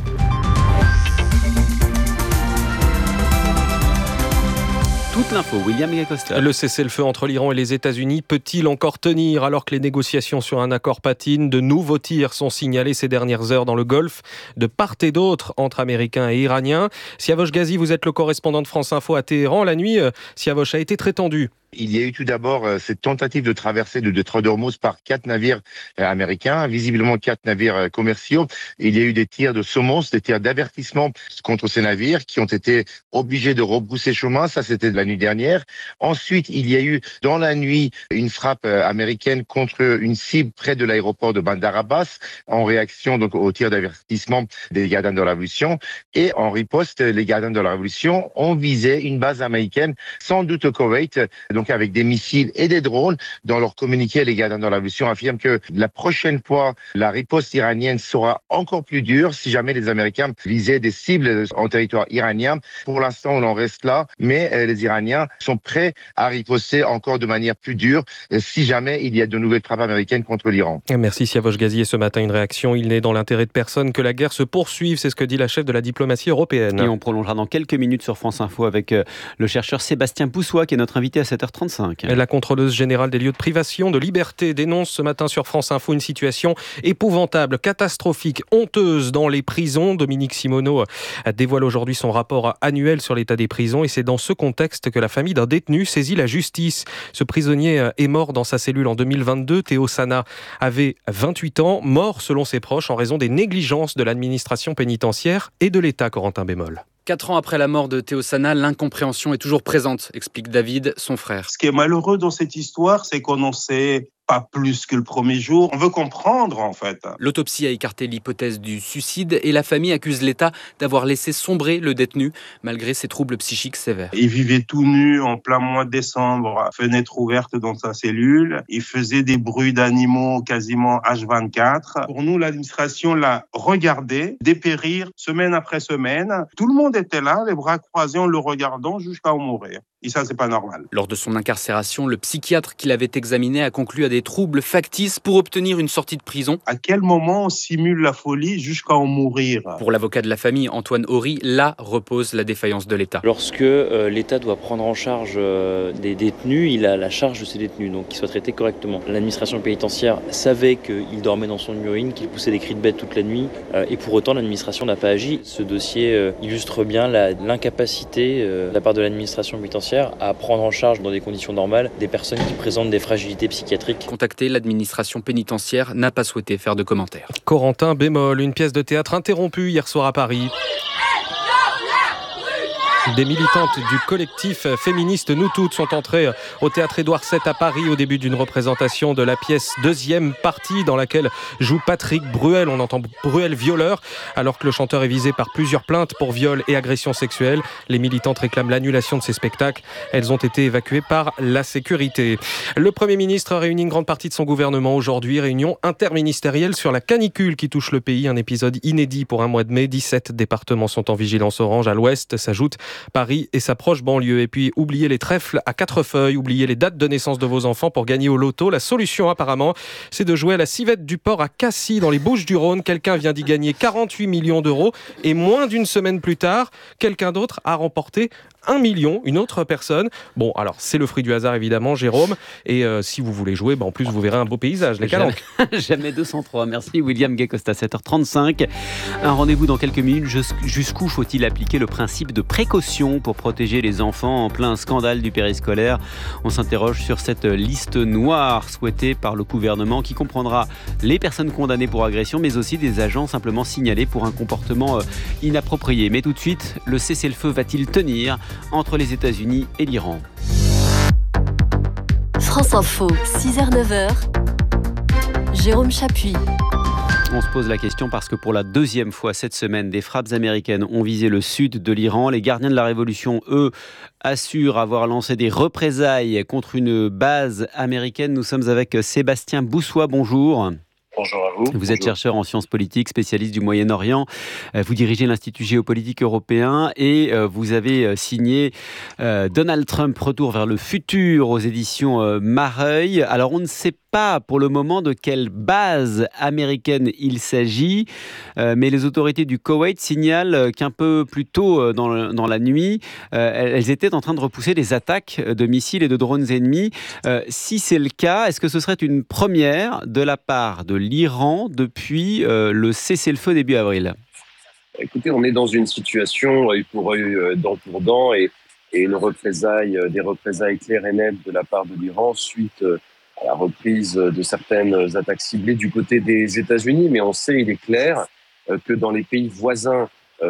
Toute l'info, William Gacosta. Le cessez-le-feu entre l'Iran et les États-Unis peut-il encore tenir alors que les négociations sur un accord patinent? De nouveaux tirs sont signalés ces dernières heures dans le Golfe, de part et d'autre entre Américains et Iraniens. Siavosh Ghazi, vous êtes le correspondant de France Info à Téhéran. La nuit, Siavosh, a été très tendue. Il y a eu tout d'abord cette tentative de traversée de détroit d'Ormuz par quatre navires américains, visiblement quatre navires commerciaux. Il y a eu des tirs de semonce, des tirs d'avertissement contre ces navires qui ont été obligés de rebrousser chemin. Ça, c'était de la nuit dernière. Ensuite, il y a eu dans la nuit une frappe américaine contre une cible près de l'aéroport de Bandar Abbas en réaction donc aux tirs d'avertissement des gardiens de la Révolution. Et en riposte, les gardiens de la Révolution ont visé une base américaine, sans doute au Koweït, donc avec des missiles et des drones. Dans leur communiqué, les gardiens de la Révolution affirment que la prochaine fois, la riposte iranienne sera encore plus dure si jamais les Américains visaient des cibles en territoire iranien. Pour l'instant, on en reste là, mais les Iraniens sont prêts à riposter encore de manière plus dure si jamais il y a de nouvelles frappes américaines contre l'Iran. Merci Siavosh Ghazi. Et ce matin, une réaction. Il n'est dans l'intérêt de personne que la guerre se poursuive. C'est ce que dit la chef de la diplomatie européenne. Et on prolongera dans quelques minutes sur France Info avec le chercheur Sébastien Poussois qui est notre invité à sept heures trente-cinq. La contrôleuse générale des lieux de privation de liberté dénonce ce matin sur France Info une situation épouvantable, catastrophique, honteuse dans les prisons. Dominique Simoneau dévoile aujourd'hui son rapport annuel sur l'état des prisons et c'est dans ce contexte que la famille d'un détenu saisit la justice. Ce prisonnier est mort dans sa cellule en deux mille vingt-deux. Théo Sana avait vingt-huit ans, mort selon ses proches en raison des négligences de l'administration pénitentiaire et de l'État. Corentin Bémol. Quatre ans après la mort de Théo Sana, l'incompréhension est toujours présente, explique David, son frère. Ce qui est malheureux dans cette histoire, c'est qu'on en sait pas plus que le premier jour. On veut comprendre, en fait. L'autopsie a écarté l'hypothèse du suicide et la famille accuse l'État d'avoir laissé sombrer le détenu, malgré ses troubles psychiques sévères. Il vivait tout nu en plein mois de décembre, fenêtre ouverte dans sa cellule. Il faisait des bruits d'animaux quasiment H vingt-quatre. Pour nous, l'administration l'a regardé dépérir semaine après semaine. Tout le monde était là, les bras croisés en le regardant jusqu'à en mourir. Et ça, c'est pas normal. Lors de son incarcération, le psychiatre qui l'avait examiné a conclu à des troubles factices pour obtenir une sortie de prison. À quel moment on simule la folie jusqu'à en mourir? Pour l'avocat de la famille, Antoine Horry, là repose la défaillance de l'État. Lorsque euh, l'État doit prendre en charge euh, des détenus, il a la charge de ces détenus, donc qu'ils soient traités correctement. L'administration pénitentiaire savait qu'il dormait dans son urine, qu'il poussait des cris de bête toute la nuit, euh, et pour autant l'administration n'a pas agi. Ce dossier euh, illustre bien la, l'incapacité euh, de la part de l'administration pénitentiaire à prendre en charge dans des conditions normales des personnes qui présentent des fragilités psychiatriques. Contacté, l'administration pénitentiaire n'a pas souhaité faire de commentaires. Corentin Bémol, une pièce de théâtre interrompue hier soir à Paris. Des militantes du collectif féministe Nous Toutes sont entrées au théâtre Édouard sept à Paris au début d'une représentation de la pièce deuxième partie dans laquelle joue Patrick Bruel. On entend Bruel violeur alors que le chanteur est visé par plusieurs plaintes pour viol et agression sexuelle. Les militantes réclament l'annulation de ces spectacles. Elles ont été évacuées par la sécurité. Le Premier ministre a réuni une grande partie de son gouvernement aujourd'hui. Réunion interministérielle sur la canicule qui touche le pays. Un épisode inédit pour un mois de mai. dix-sept départements sont en vigilance orange. À l'ouest s'ajoute Paris et sa proche banlieue. Et puis, oubliez les trèfles à quatre feuilles, oubliez les dates de naissance de vos enfants pour gagner au loto. La solution, apparemment, c'est de jouer à la civette du port à Cassis, dans les Bouches-du-Rhône. Quelqu'un vient d'y gagner quarante-huit millions d'euros et moins d'une semaine plus tard, quelqu'un d'autre a remporté un million, une autre personne. Bon, alors, c'est le fruit du hasard, évidemment, Jérôme. Et euh, si vous voulez jouer, bah, en plus, vous verrez un beau paysage, les Calanques. Jamais, jamais deux cent trois. Merci, William Gay-Costa, sept heures trente-cinq. Un rendez-vous dans quelques minutes. Jusqu'où faut-il appliquer le principe de précaution pour protéger les enfants en plein scandale du périscolaire? On s'interroge sur cette liste noire souhaitée par le gouvernement qui comprendra les personnes condamnées pour agression, mais aussi des agents simplement signalés pour un comportement inapproprié. Mais tout de suite, le cessez-le-feu va-t-il tenir entre les États-Unis et l'Iran? France Info, six heures neuf heures. Jérôme Chapuis. On se pose la question parce que pour la deuxième fois cette semaine, des frappes américaines ont visé le sud de l'Iran. Les gardiens de la révolution, eux, assurent avoir lancé des représailles contre une base américaine. Nous sommes avec Sébastien Boussois. Bonjour. Bonjour à vous. Vous Bonjour. êtes chercheur en sciences politiques, spécialiste du Moyen-Orient. Vous dirigez l'Institut géopolitique européen et vous avez signé Donald Trump, Retour vers le futur aux éditions Mareuil. Alors on ne sait pas pour le moment de quelle base américaine il s'agit, mais les autorités du Koweït signalent qu'un peu plus tôt dans, dans la nuit, elles étaient en train de repousser des attaques de missiles et de drones ennemis. Si c'est le cas, est-ce que ce serait une première de la part de l'Iran depuis euh, le cessez-le-feu début avril? Écoutez, on est dans une situation œil pour œil, dent pour dent, et, et une représaille, des représailles claires et nettes de la part de l'Iran suite à la reprise de certaines attaques ciblées du côté des États-Unis. Mais on sait, il est clair, que dans les pays voisins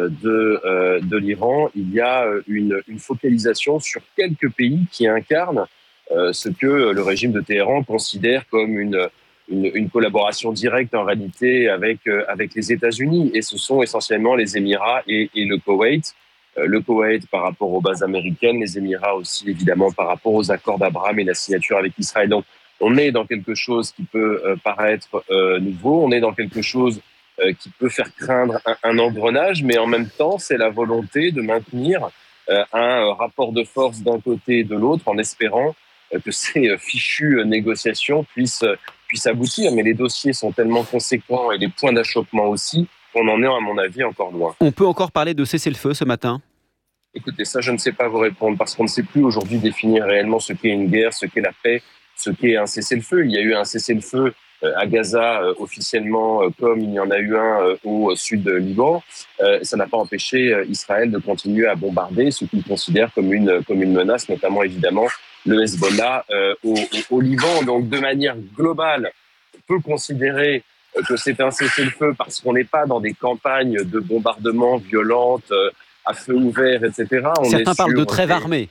de, de l'Iran, il y a une, une focalisation sur quelques pays qui incarnent ce que le régime de Téhéran considère comme une Une, une collaboration directe en réalité avec, euh, avec les États-Unis, et ce sont essentiellement les Émirats et, et le Koweït. Euh, le Koweït par rapport aux bases américaines, les Émirats aussi évidemment par rapport aux accords d'Abraham et la signature avec Israël. Donc on est dans quelque chose qui peut euh, paraître euh, nouveau, on est dans quelque chose euh, qui peut faire craindre un, un engrenage, mais en même temps c'est la volonté de maintenir euh, un rapport de force d'un côté et de l'autre en espérant euh, que ces euh, fichues négociations puissent euh, puisse aboutir, mais les dossiers sont tellement conséquents et les points d'achoppement aussi qu'on en est, à mon avis, encore loin. On peut encore parler de cessez-le-feu ce matin? Écoutez, ça, je ne sais pas vous répondre, parce qu'on ne sait plus aujourd'hui définir réellement ce qu'est une guerre, ce qu'est la paix, ce qu'est un cessez-le-feu. Il y a eu un cessez-le-feu à Gaza euh, officiellement, euh, comme il y en a eu un euh, au sud de Liban. Euh, ça n'a pas empêché euh, Israël de continuer à bombarder ce qu'il considère comme une, comme une menace, notamment évidemment le Hezbollah euh, au, au, au Liban. Donc de manière globale, on peut considérer euh, que c'est un cessez-le-feu parce qu'on n'est pas dans des campagnes de bombardement violentes, euh, à feu ouvert, et cetera. On Certains est parlent sur de trêve des... armée.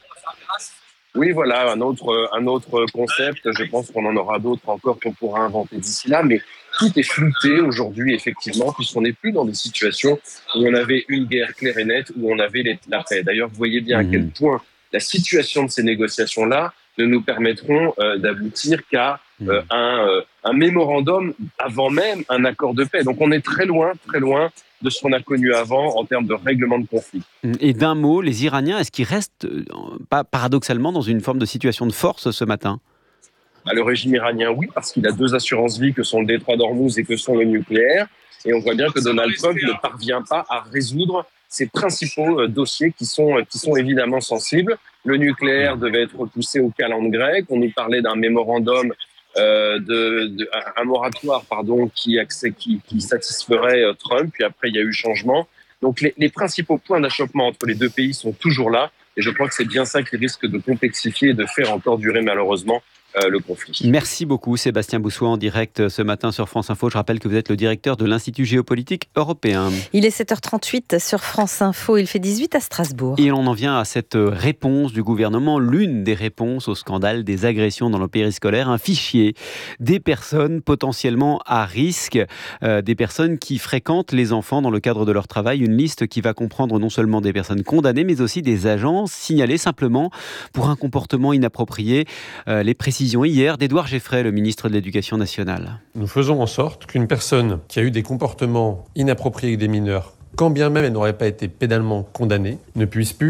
Oui, voilà, un autre, un autre concept. Je pense qu'on en aura d'autres encore qu'on pourra inventer d'ici là, mais tout est flouté aujourd'hui, effectivement, puisqu'on n'est plus dans des situations où on avait une guerre claire et nette, où on avait les, la paix. D'ailleurs, vous voyez bien mmh. à quel point la situation de ces négociations-là ne nous permettront euh, d'aboutir qu'à euh, un, euh, un mémorandum avant même un accord de paix. Donc on est très loin, très loin de ce qu'on a connu avant en termes de règlement de conflit. Et d'un mot, les Iraniens, est-ce qu'ils restent, pas paradoxalement, dans une forme de situation de force ce matin? Bah, le régime iranien, oui, parce qu'il a deux assurances-vie que sont le détroit d'Ormuz et que sont le nucléaire. Et on voit bien que Donald Trump ne parvient pas à résoudre ces principaux euh, dossiers qui sont, euh, qui sont évidemment sensibles. Le nucléaire devait être repoussé au calende grec. On nous parlait d'un mémorandum, euh, de, de, un moratoire pardon, qui, qui, qui satisferait euh, Trump. Puis après, il y a eu changement. Donc les, les principaux points d'achoppement entre les deux pays sont toujours là. Et je crois que c'est bien ça qui risque de complexifier et de faire encore durer malheureusement Euh, le conflit. Merci beaucoup Sébastien Boussois en direct ce matin sur France Info. Je rappelle que vous êtes le directeur de l'Institut géopolitique européen. Il est sept heures trente-huit sur France Info, il fait dix-huit à Strasbourg. Et on en vient à cette réponse du gouvernement, l'une des réponses au scandale des agressions dans le périscolaire, un fichier des personnes potentiellement à risque, euh, des personnes qui fréquentent les enfants dans le cadre de leur travail, une liste qui va comprendre non seulement des personnes condamnées, mais aussi des agents signalés simplement pour un comportement inapproprié. Euh, les précisions hier d'Édouard Geffray, le ministre de l'Éducation nationale. Nous faisons en sorte qu'une personne qui a eu des comportements inappropriés avec des mineurs, quand bien même elle n'aurait pas été pénalement condamnée, ne puisse plus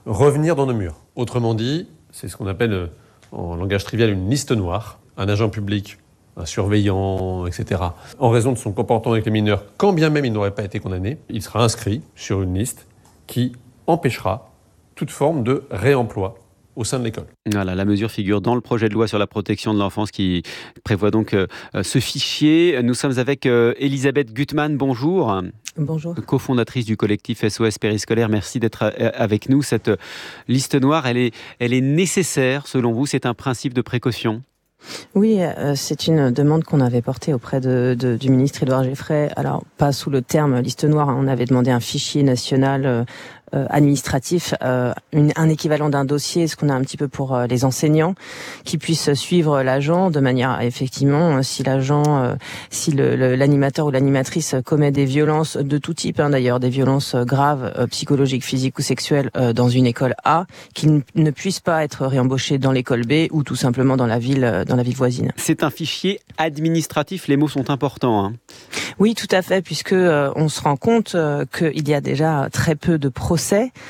revenir dans nos murs. Autrement dit, c'est ce qu'on appelle en langage trivial une liste noire. Un agent public, un surveillant, et cetera, en raison de son comportement avec les mineurs, quand bien même il n'aurait pas été condamné, il sera inscrit sur une liste qui empêchera toute forme de réemploi au sein de l'école. Voilà, la mesure figure dans le projet de loi sur la protection de l'enfance qui prévoit donc euh, ce fichier. Nous sommes avec euh, Elisabeth Gutmann, bonjour. Bonjour. Cofondatrice du collectif S O S Périscolaire, merci d'être avec nous. Cette liste noire, elle est, elle est nécessaire selon vous, c'est un principe de précaution ? Oui, euh, c'est une demande qu'on avait portée auprès de, de, du ministre Édouard Geffray. Alors, pas sous le terme liste noire, hein, on avait demandé un fichier national euh, euh, administratif, euh, une, un équivalent d'un dossier, ce qu'on a un petit peu pour euh, les enseignants, qui puissent suivre l'agent de manière, effectivement, si l'agent, euh, si le, le, l'animateur ou l'animatrice commet des violences de tout type, hein, d'ailleurs des violences graves, euh, psychologiques, physiques ou sexuelles euh, dans une école A, qu'il ne puisse pas être réembauché dans l'école B ou tout simplement dans la ville, dans la ville voisine. C'est un fichier administratif, les mots sont importants. Hein. Oui, tout à fait, puisque euh, on se rend compte euh, qu'il y a déjà très peu de procès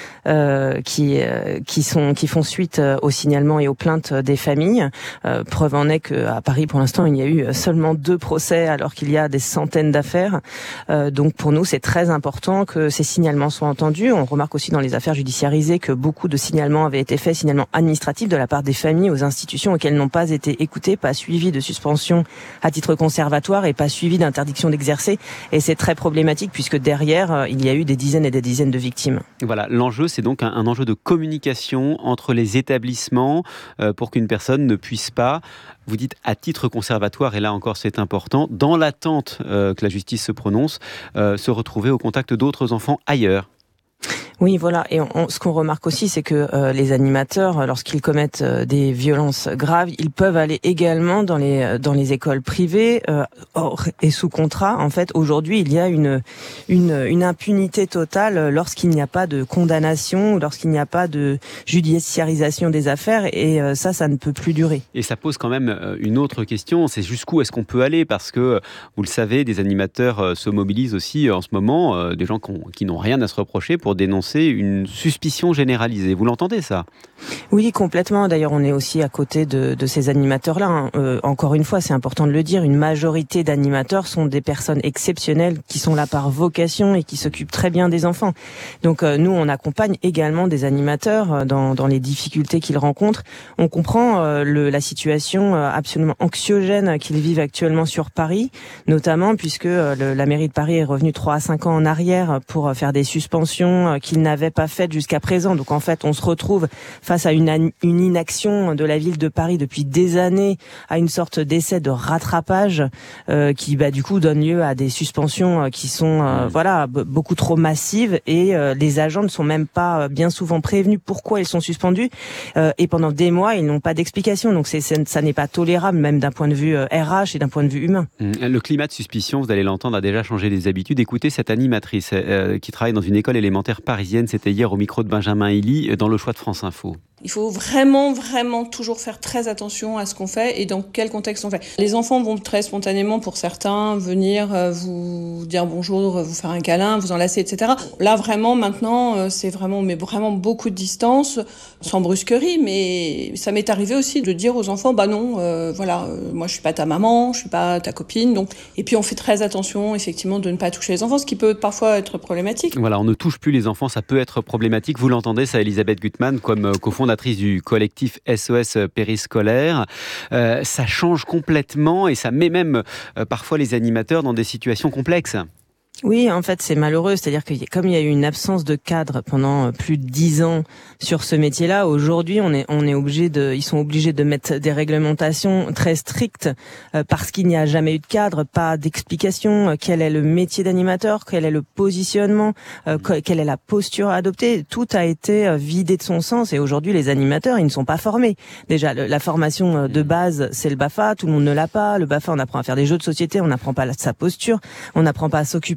euh, qui euh, qui sont qui font suite euh, aux signalements et aux plaintes des familles. Euh, preuve en est qu'à Paris, pour l'instant, il y a eu seulement deux procès, alors qu'il y a des centaines d'affaires. Euh, donc, pour nous, c'est très important que ces signalements soient entendus. On remarque aussi dans les affaires judiciarisées que beaucoup de signalements avaient été faits, signalements administratifs de la part des familles aux institutions auxquelles n'ont pas été écoutés, pas suivi de suspension à titre conservatoire et pas suivi d'interdiction d'exercer. Et c'est très problématique puisque derrière, il y a eu des dizaines et des dizaines de victimes. Voilà, l'enjeu, c'est donc un, un enjeu de communication entre les établissements euh, pour qu'une personne ne puisse pas, vous dites à titre conservatoire, et là encore c'est important, dans l'attente euh, que la justice se prononce, euh, se retrouver au contact d'autres enfants ailleurs. Oui, voilà. Et on, on, ce qu'on remarque aussi, c'est que euh, les animateurs, lorsqu'ils commettent euh, des violences graves, ils peuvent aller également dans les dans les écoles privées euh, hors et sous contrat. En fait, aujourd'hui, il y a une une, une impunité totale lorsqu'il n'y a pas de condamnation ou lorsqu'il n'y a pas de judiciarisation des affaires. Et euh, ça, ça ne peut plus durer. Et ça pose quand même une autre question, c'est jusqu'où est-ce qu'on peut aller ? Parce que, vous le savez, des animateurs se mobilisent aussi en ce moment, des gens qui n'ont rien à se reprocher pour dénoncer une suspicion généralisée. Vous l'entendez, ça ? Oui, complètement. D'ailleurs, on est aussi à côté de, de ces animateurs-là. Hein. Euh, encore une fois, c'est important de le dire, une majorité d'animateurs sont des personnes exceptionnelles qui sont là par vocation et qui s'occupent très bien des enfants. Donc, euh, nous, on accompagne également des animateurs dans, dans les difficultés qu'ils rencontrent. On comprend euh, le, la situation absolument anxiogène qu'ils vivent actuellement sur Paris, notamment puisque euh, le, la mairie de Paris est revenue trois à cinq ans en arrière pour faire des suspensions euh, qu'ils n'avaient pas faites jusqu'à présent. Donc, en fait, on se retrouve face à une, une inaction de la ville de Paris depuis des années, à une sorte d'essai de rattrapage euh, qui, bah, du coup, donne lieu à des suspensions euh, qui sont, euh, voilà, b- beaucoup trop massives et euh, les agents ne sont même pas euh, bien souvent prévenus pourquoi ils sont suspendus euh, et pendant des mois, ils n'ont pas d'explication. Donc, c'est, c'est, ça n'est pas tolérable, même d'un point de vue euh, R H et d'un point de vue humain. Le climat de suspicion, vous allez l'entendre, a déjà changé les habitudes. Écoutez cette animatrice euh, qui travaille dans une école élémentaire parisienne, c'était hier au micro de Benjamin Elie dans le choix de France Info. Il faut vraiment, vraiment toujours faire très attention à ce qu'on fait et dans quel contexte on fait. Les enfants vont très spontanément, pour certains, venir vous dire bonjour, vous faire un câlin, vous enlacer, et cetera. Là, vraiment, maintenant, c'est vraiment, mais vraiment beaucoup de distance, sans brusquerie, mais ça m'est arrivé aussi de dire aux enfants, bah non, euh, voilà, euh, moi je suis pas ta maman, je suis pas ta copine, donc. Et puis on fait très attention, effectivement, de ne pas toucher les enfants, ce qui peut parfois être problématique. Voilà, on ne touche plus les enfants, ça peut être problématique. Vous l'entendez, ça, Elisabeth Gutmann, comme cofondatrice du collectif S O S Périscolaire. Euh, ça change complètement et ça met même euh, parfois les animateurs dans des situations complexes. Oui, en fait, c'est malheureux. C'est-à-dire que comme il y a eu une absence de cadre pendant plus de dix ans sur ce métier-là, aujourd'hui, on est on est obligé de, ils sont obligés de mettre des réglementations très strictes euh, parce qu'il n'y a jamais eu de cadre, pas d'explication. Euh, quel est le métier d'animateur, quel est le positionnement, euh, quelle est la posture à adopter. Tout a été euh, vidé de son sens et aujourd'hui, les animateurs, ils ne sont pas formés. Déjà, le, la formation de base, c'est le B A F A. Tout le monde ne l'a pas. Le B A F A, on apprend à faire des jeux de société, on n'apprend pas sa posture, on n'apprend pas à s'occuper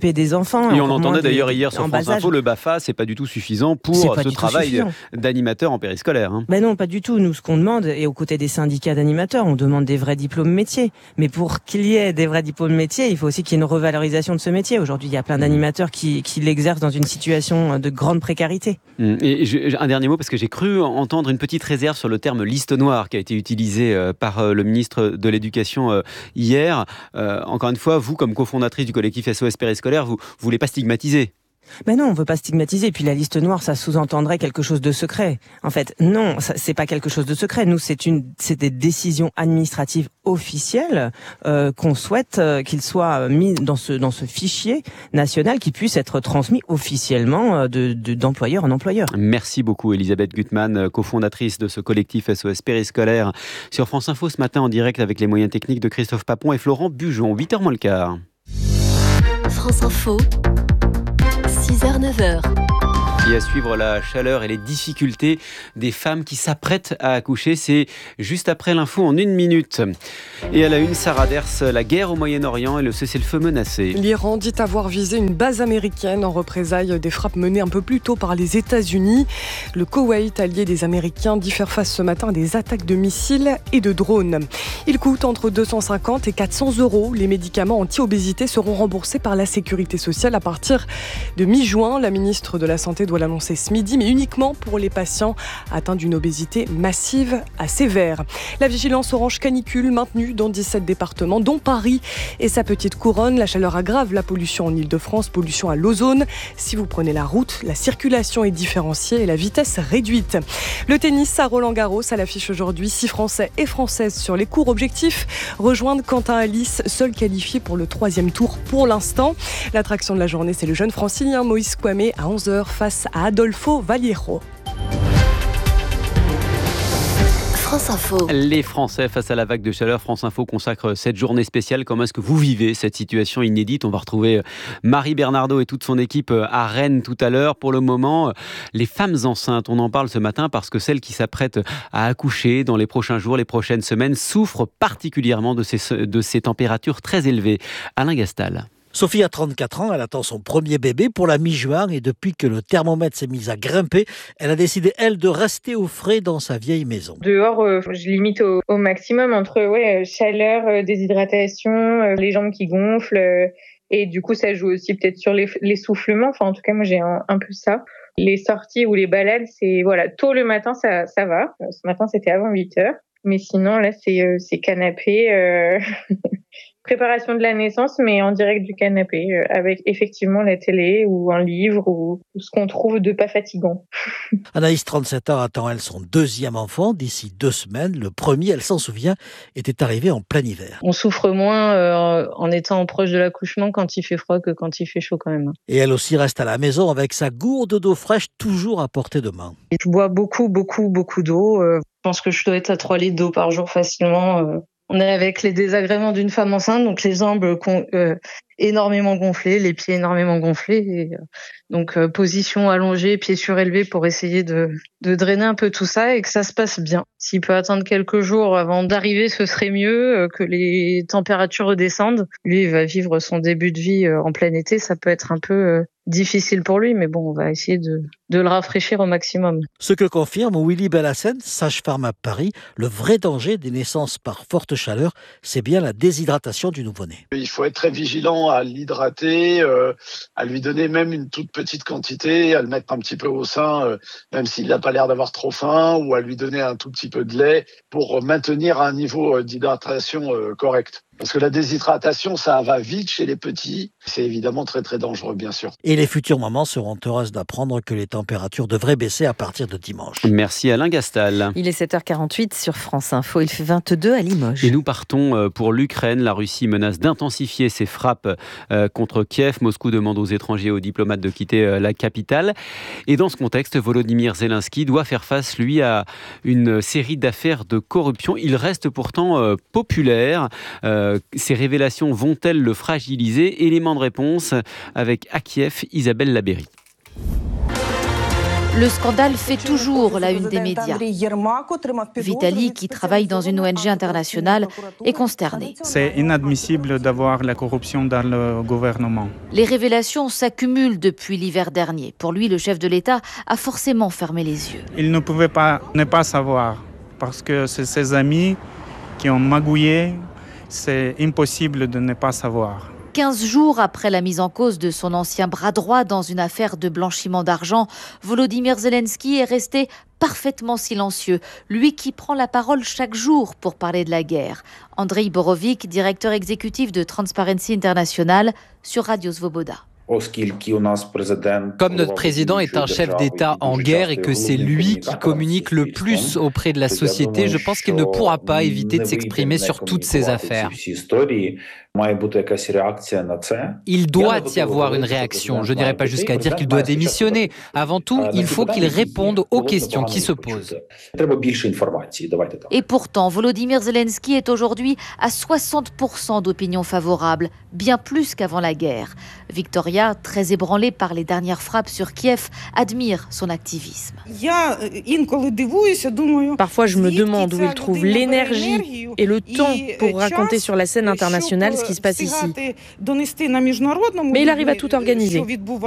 s'occuper des enfants. Et on entendait d'ailleurs hier sur France Info, le BAFA, c'est pas du tout suffisant pour ce travail suffisant. d'animateur en périscolaire. Hein. Ben non, pas du tout. Nous, ce qu'on demande, et aux côtés des syndicats d'animateurs, on demande des vrais diplômes métiers. Mais pour qu'il y ait des vrais diplômes métiers, il faut aussi qu'il y ait une revalorisation de ce métier. Aujourd'hui, il y a plein d'animateurs qui, qui l'exercent dans une situation de grande précarité. Et je, un dernier mot, parce que j'ai cru entendre une petite réserve sur le terme liste noire qui a été utilisé par le ministre de l'Éducation hier. Euh, encore une fois, vous, comme cofondatrice du collectif S O S Périscolaire, vous ne voulez pas stigmatiser. Ben non, on veut pas stigmatiser. Puis la liste noire, ça sous-entendrait quelque chose de secret. En fait, non, ça, c'est pas quelque chose de secret. Nous, c'est une, c'est des décisions administratives officielles euh, qu'on souhaite euh, qu'ils soient mis dans ce dans ce fichier national qui puisse être transmis officiellement de, de d'employeur en employeur. Merci beaucoup, Elisabeth Gutmann, cofondatrice de ce collectif S O S Périscolaire, sur France Info ce matin en direct avec les moyens techniques de Christophe Papon et Florent Bujon. huit heures moins le quart. France Info. six heures neuf heures. Et à suivre la chaleur et les difficultés des femmes qui s'apprêtent à accoucher. C'est juste après l'info en une minute. Et à la une, Sarah Ders, la guerre au Moyen-Orient et le cessez-le-feu menacé. L'Iran dit avoir visé une base américaine en représailles des frappes menées un peu plus tôt par les États-Unis. Le Koweït, allié des Américains, dit faire face ce matin à des attaques de missiles et de drones. Il coûte entre deux cent cinquante et quatre cents euros. Les médicaments anti-obésité seront remboursés par la Sécurité sociale à partir de mi-juin. La ministre de la Santé doit l'annoncer ce midi, mais uniquement pour les patients atteints d'une obésité massive à sévère. La vigilance orange canicule maintenue dans dix-sept départements, dont Paris et sa petite couronne. La chaleur aggrave la pollution en Ile-de-France, pollution à l'ozone. Si vous prenez la route, la circulation est différenciée et la vitesse réduite. Le tennis à Roland-Garros à l'affiche aujourd'hui. Six Français et Françaises sur les cours. Objectif, rejoindre Quentin Alice, seul qualifié pour le troisième tour pour l'instant. L'attraction de la journée, c'est le jeune francilien Moïse Kouamé à onze heures face à Adolfo Vallejo. France Info. Les Français face à la vague de chaleur, France Info consacre cette journée spéciale. Comment est-ce que vous vivez cette situation inédite ? On va retrouver Marie Bernardo et toute son équipe à Rennes tout à l'heure. Pour le moment, les femmes enceintes, on en parle ce matin parce que celles qui s'apprêtent à accoucher dans les prochains jours, les prochaines semaines, souffrent particulièrement de ces, de ces températures très élevées. Alain Gastal. Sophie a trente-quatre ans, elle attend son premier bébé pour la mi-juin et depuis que le thermomètre s'est mis à grimper, elle a décidé, elle, de rester au frais dans sa vieille maison. Dehors, euh, je limite au, au maximum entre ouais, chaleur, euh, déshydratation, euh, les jambes qui gonflent euh, et du coup ça joue aussi peut-être sur les, l'essoufflement. Enfin en tout cas moi j'ai un, un peu ça. Les sorties ou les balades, c'est voilà tôt le matin ça, ça va. Ce matin c'était avant huit heures. Mais sinon là c'est, euh, c'est canapé... Euh... Préparation de la naissance, mais en direct du canapé, euh, avec effectivement la télé ou un livre ou, ou ce qu'on trouve de pas fatigant. Anaïs, trente-sept ans, attend elle son deuxième enfant d'ici deux semaines. Le premier, elle s'en souvient, était arrivé en plein hiver. On souffre moins euh, en étant proche de l'accouchement quand il fait froid que quand il fait chaud quand même. Et elle aussi reste à la maison avec sa gourde d'eau fraîche toujours à portée de main. Je bois beaucoup, beaucoup, beaucoup d'eau. Euh, je pense que je dois être à trois litres d'eau par jour facilement. Euh. On est avec les désagréments d'une femme enceinte, donc les jambes con, euh, énormément gonflées, les pieds énormément gonflés. Et, euh, donc euh, position allongée, pieds surélevés pour essayer de, de drainer un peu tout ça et que ça se passe bien. S'il peut attendre quelques jours avant d'arriver, ce serait mieux, euh, que les températures redescendent. Lui, il va vivre son début de vie euh, en plein été, ça peut être un peu... Euh, difficile pour lui, mais bon, on va essayer de, de le rafraîchir au maximum. Ce que confirme Willy Bellassène, sage-femme à Paris, le vrai danger des naissances par forte chaleur, c'est bien la déshydratation du nouveau-né. Il faut être très vigilant à l'hydrater, euh, à lui donner même une toute petite quantité, à le mettre un petit peu au sein, euh, même s'il n'a pas l'air d'avoir trop faim, ou à lui donner un tout petit peu de lait pour maintenir un niveau d'hydratation euh, correct. Parce que la déshydratation, ça va vite chez les petits. C'est évidemment très très dangereux, bien sûr. Et les futures mamans seront heureuses d'apprendre que les températures devraient baisser à partir de dimanche. Merci Alain Gastal. Il est sept heures quarante-huit sur France Info. Il fait vingt-deux à Limoges. Et nous partons pour l'Ukraine. La Russie menace d'intensifier ses frappes contre Kiev. Moscou demande aux étrangers et aux diplomates de quitter la capitale. Et dans ce contexte, Volodymyr Zelensky doit faire face, lui, à une série d'affaires de corruption. Il reste pourtant populaire. Euh, Ces révélations vont-elles le fragiliser ? Élément de réponse avec à Kiev, Isabelle Labéry. Le scandale fait toujours la une des médias. Vitali, qui travaille dans une O N G internationale, est consterné. C'est inadmissible d'avoir la corruption dans le gouvernement. Les révélations s'accumulent depuis l'hiver dernier. Pour lui, le chef de l'État a forcément fermé les yeux. Il ne pouvait pas ne pas savoir, parce que c'est ses amis qui ont magouillé. C'est impossible de ne pas savoir. quinze jours après la mise en cause de son ancien bras droit dans une affaire de blanchiment d'argent, Volodymyr Zelensky est resté parfaitement silencieux, lui qui prend la parole chaque jour pour parler de la guerre. Andrei Borovic, directeur exécutif de Transparency International, sur Radio Svoboda. Comme notre président est un chef d'État en guerre et que c'est lui qui communique le plus auprès de la société, je pense qu'il ne pourra pas éviter de s'exprimer sur toutes ces affaires. Il doit y avoir une réaction. Je n'irai pas jusqu'à dire qu'il doit démissionner. Avant tout, il faut qu'il réponde aux questions qui se posent. Et pourtant, Volodymyr Zelensky est aujourd'hui à soixante pour cent d'opinion favorable, bien plus qu'avant la guerre. Victoria, très ébranlée par les dernières frappes sur Kiev, admire son activisme. Parfois, je me demande où il trouve l'énergie et le temps pour raconter sur la scène internationale ce qui se passe ici. Mais il arrive à tout organiser.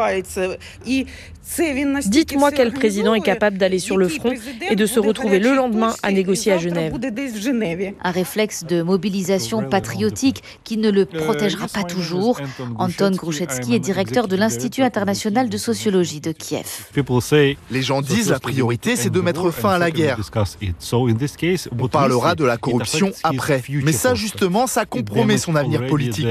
Dites-moi quel président est capable d'aller sur le front et de se retrouver le lendemain à négocier à Genève. Un réflexe de mobilisation patriotique qui ne le protégera pas toujours. Anton Gruszecki est directeur de l'Institut international de sociologie de Kiev. Les gens disent la priorité, c'est de mettre fin à la guerre. On parlera de la corruption après. Mais ça, justement, ça compromet son avenir politique.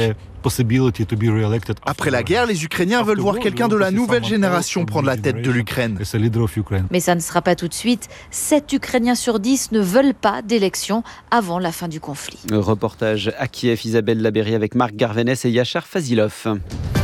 Après la guerre, les Ukrainiens veulent voir quelqu'un de la nouvelle génération prendre la tête de l'Ukraine. Mais ça ne sera pas tout de suite. sept Ukrainiens sur dix ne veulent pas d'élection avant la fin du conflit. Reportage à Kiev, Isabelle Labéry avec Marc Garvenès et Yachar Fazilov.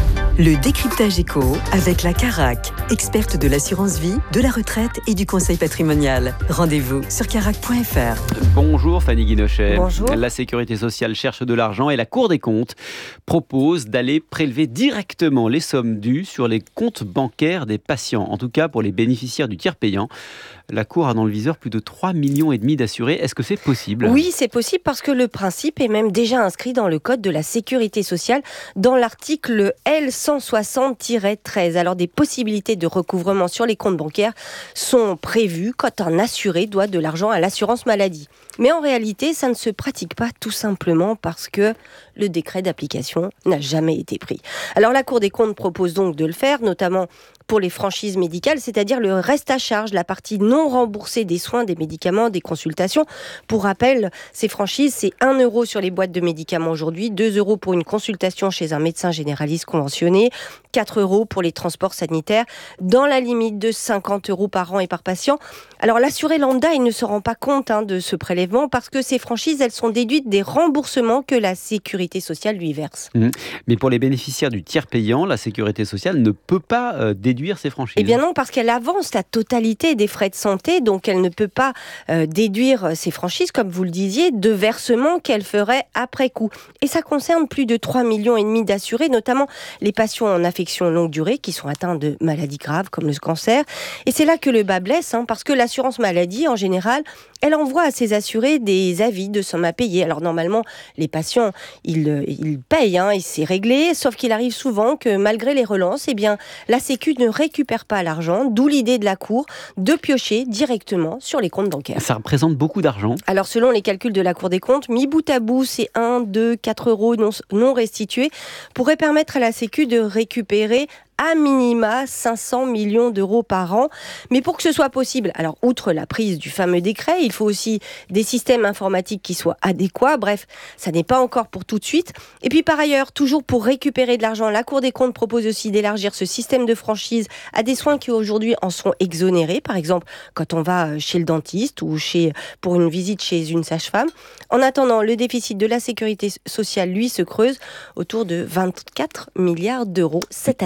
Le décryptage éco avec la Carac, experte de l'assurance vie, de la retraite et du conseil patrimonial. Rendez-vous sur carac point f r. Bonjour Fanny Guinochet. Bonjour. La sécurité sociale cherche de l'argent et la Cour des comptes propose d'aller prélever directement les sommes dues sur les comptes bancaires des patients, en tout cas pour les bénéficiaires du tiers payant. La Cour a dans le viseur plus de trois millions et demi d'assurés. Est-ce que c'est possible ? Oui, c'est possible parce que le principe est même déjà inscrit dans le Code de la sécurité sociale, dans l'article L cent soixante tiret treize. Alors, des possibilités de recouvrement sur les comptes bancaires sont prévues quand un assuré doit de l'argent à l'assurance maladie. Mais en réalité, ça ne se pratique pas tout simplement parce que le décret d'application n'a jamais été pris. Alors, la Cour des comptes propose donc de le faire, notamment pour les franchises médicales, c'est-à-dire le reste à charge, la partie non remboursée des soins, des médicaments, des consultations. Pour rappel, ces franchises, c'est un euro sur les boîtes de médicaments aujourd'hui, deux euros pour une consultation chez un médecin généraliste conventionné, quatre euros pour les transports sanitaires, dans la limite de cinquante euros par an et par patient. Alors l'assuré lambda, il ne se rend pas compte hein, de ce prélèvement parce que ces franchises, elles sont déduites des remboursements que la sécurité sociale lui verse. Mmh. Mais pour les bénéficiaires du tiers payant, la sécurité sociale ne peut pas euh, déduire ces franchises. Eh bien non, parce qu'elle avance la totalité des frais de santé, donc elle ne peut pas euh, déduire ces franchises, comme vous le disiez, de versements qu'elle ferait après coup. Et ça concerne plus de trois millions et demi d'assurés, notamment les patients en affection longue durée qui sont atteints de maladies graves comme le cancer. Et c'est là que le bas blesse, hein, parce que l'assurance maladie, en général, elle envoie à ses assurés des avis de sommes à payer. Alors normalement, les patients, ils, ils payent, hein, et c'est réglé, sauf qu'il arrive souvent que malgré les relances, eh bien, la Sécu ne récupère pas l'argent, d'où l'idée de la Cour de piocher directement sur les comptes bancaires. Ça représente beaucoup d'argent. Alors selon les calculs de la Cour des comptes, mis bout à bout, c'est un, deux, quatre euros non, non restitués pourrait permettre à la Sécu de récupérer à minima cinq cents millions d'euros par an. Mais pour que ce soit possible, alors outre la prise du fameux décret, il faut aussi des systèmes informatiques qui soient adéquats. Bref, ça n'est pas encore pour tout de suite. Et puis par ailleurs, toujours pour récupérer de l'argent, la Cour des comptes propose aussi d'élargir ce système de franchise à des soins qui aujourd'hui en sont exonérés. Par exemple, quand on va chez le dentiste ou chez, pour une visite chez une sage-femme. En attendant, le déficit de la sécurité sociale, lui, se creuse autour de vingt-quatre milliards d'euros cette année.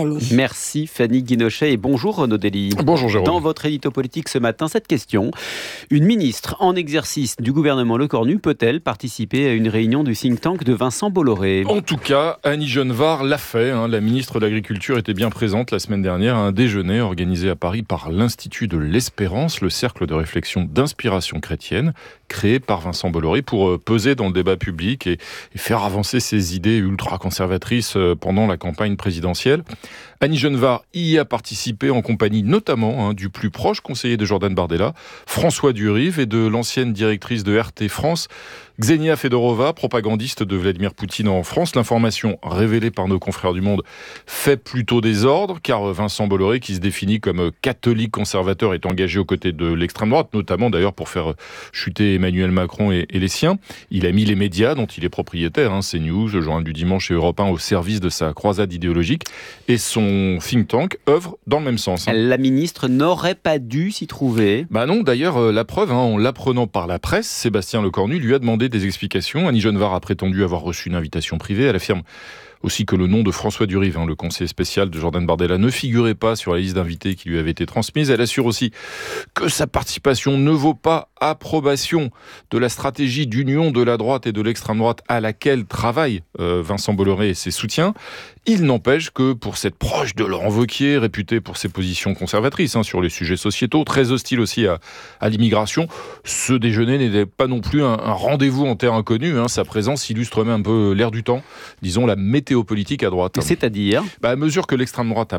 Merci Fanny Guinochet et bonjour Renaud Dely. Bonjour Jérôme. Dans votre édito politique ce matin, cette question. Une ministre en exercice du gouvernement Lecornu peut-elle participer à une réunion du think tank de Vincent Bolloré ? En tout cas, Annie Genevard l'a fait. Hein. La ministre de l'Agriculture était bien présente la semaine dernière à un déjeuner organisé à Paris par l'Institut de l'Espérance, le cercle de réflexion d'inspiration chrétienne, créé par Vincent Bolloré pour peser dans le débat public et, et faire avancer ses idées ultra-conservatrices pendant la campagne présidentielle. Annie Genevard y a participé en compagnie notamment hein, du plus proche conseiller de Jordan Bardella, François Durive, et de l'ancienne directrice de R T France, Ksenia Fedorova, propagandiste de Vladimir Poutine en France. L'information révélée par nos confrères du Monde fait plutôt désordre, car Vincent Bolloré, qui se définit comme catholique conservateur, est engagé aux côtés de l'extrême droite, notamment d'ailleurs pour faire chuter Emmanuel Macron et, et les siens. Il a mis les médias dont il est propriétaire, hein, CNews, le Journal du Dimanche et Europe un, au service de sa croisade idéologique, et son think tank œuvre dans le même sens. Hein. La ministre n'aurait pas dû s'y trouver. Bah non, d'ailleurs, euh, la preuve, hein, en l'apprenant par la presse, Sébastien Lecornu lui a demandé des explications. Annie Genevard a prétendu avoir reçu une invitation privée. Elle affirme aussi que le nom de François Durive, hein, le conseiller spécial de Jordan Bardella, ne figurait pas sur la liste d'invités qui lui avait été transmise. Elle assure aussi que sa participation ne vaut pas approbation de la stratégie d'union de la droite et de l'extrême droite à laquelle travaillent euh, Vincent Bolloré et ses soutiens. Il n'empêche que pour cette proche de Laurent Wauquiez, réputé pour ses positions conservatrices hein, sur les sujets sociétaux, très hostile aussi à, à l'immigration, ce déjeuner n'était pas non plus un, un rendez-vous en terre inconnue. Hein. Sa présence illustre même un peu l'air du temps, disons la météo politique à droite. C'est-à-dire bah, à mesure que l'extrême droite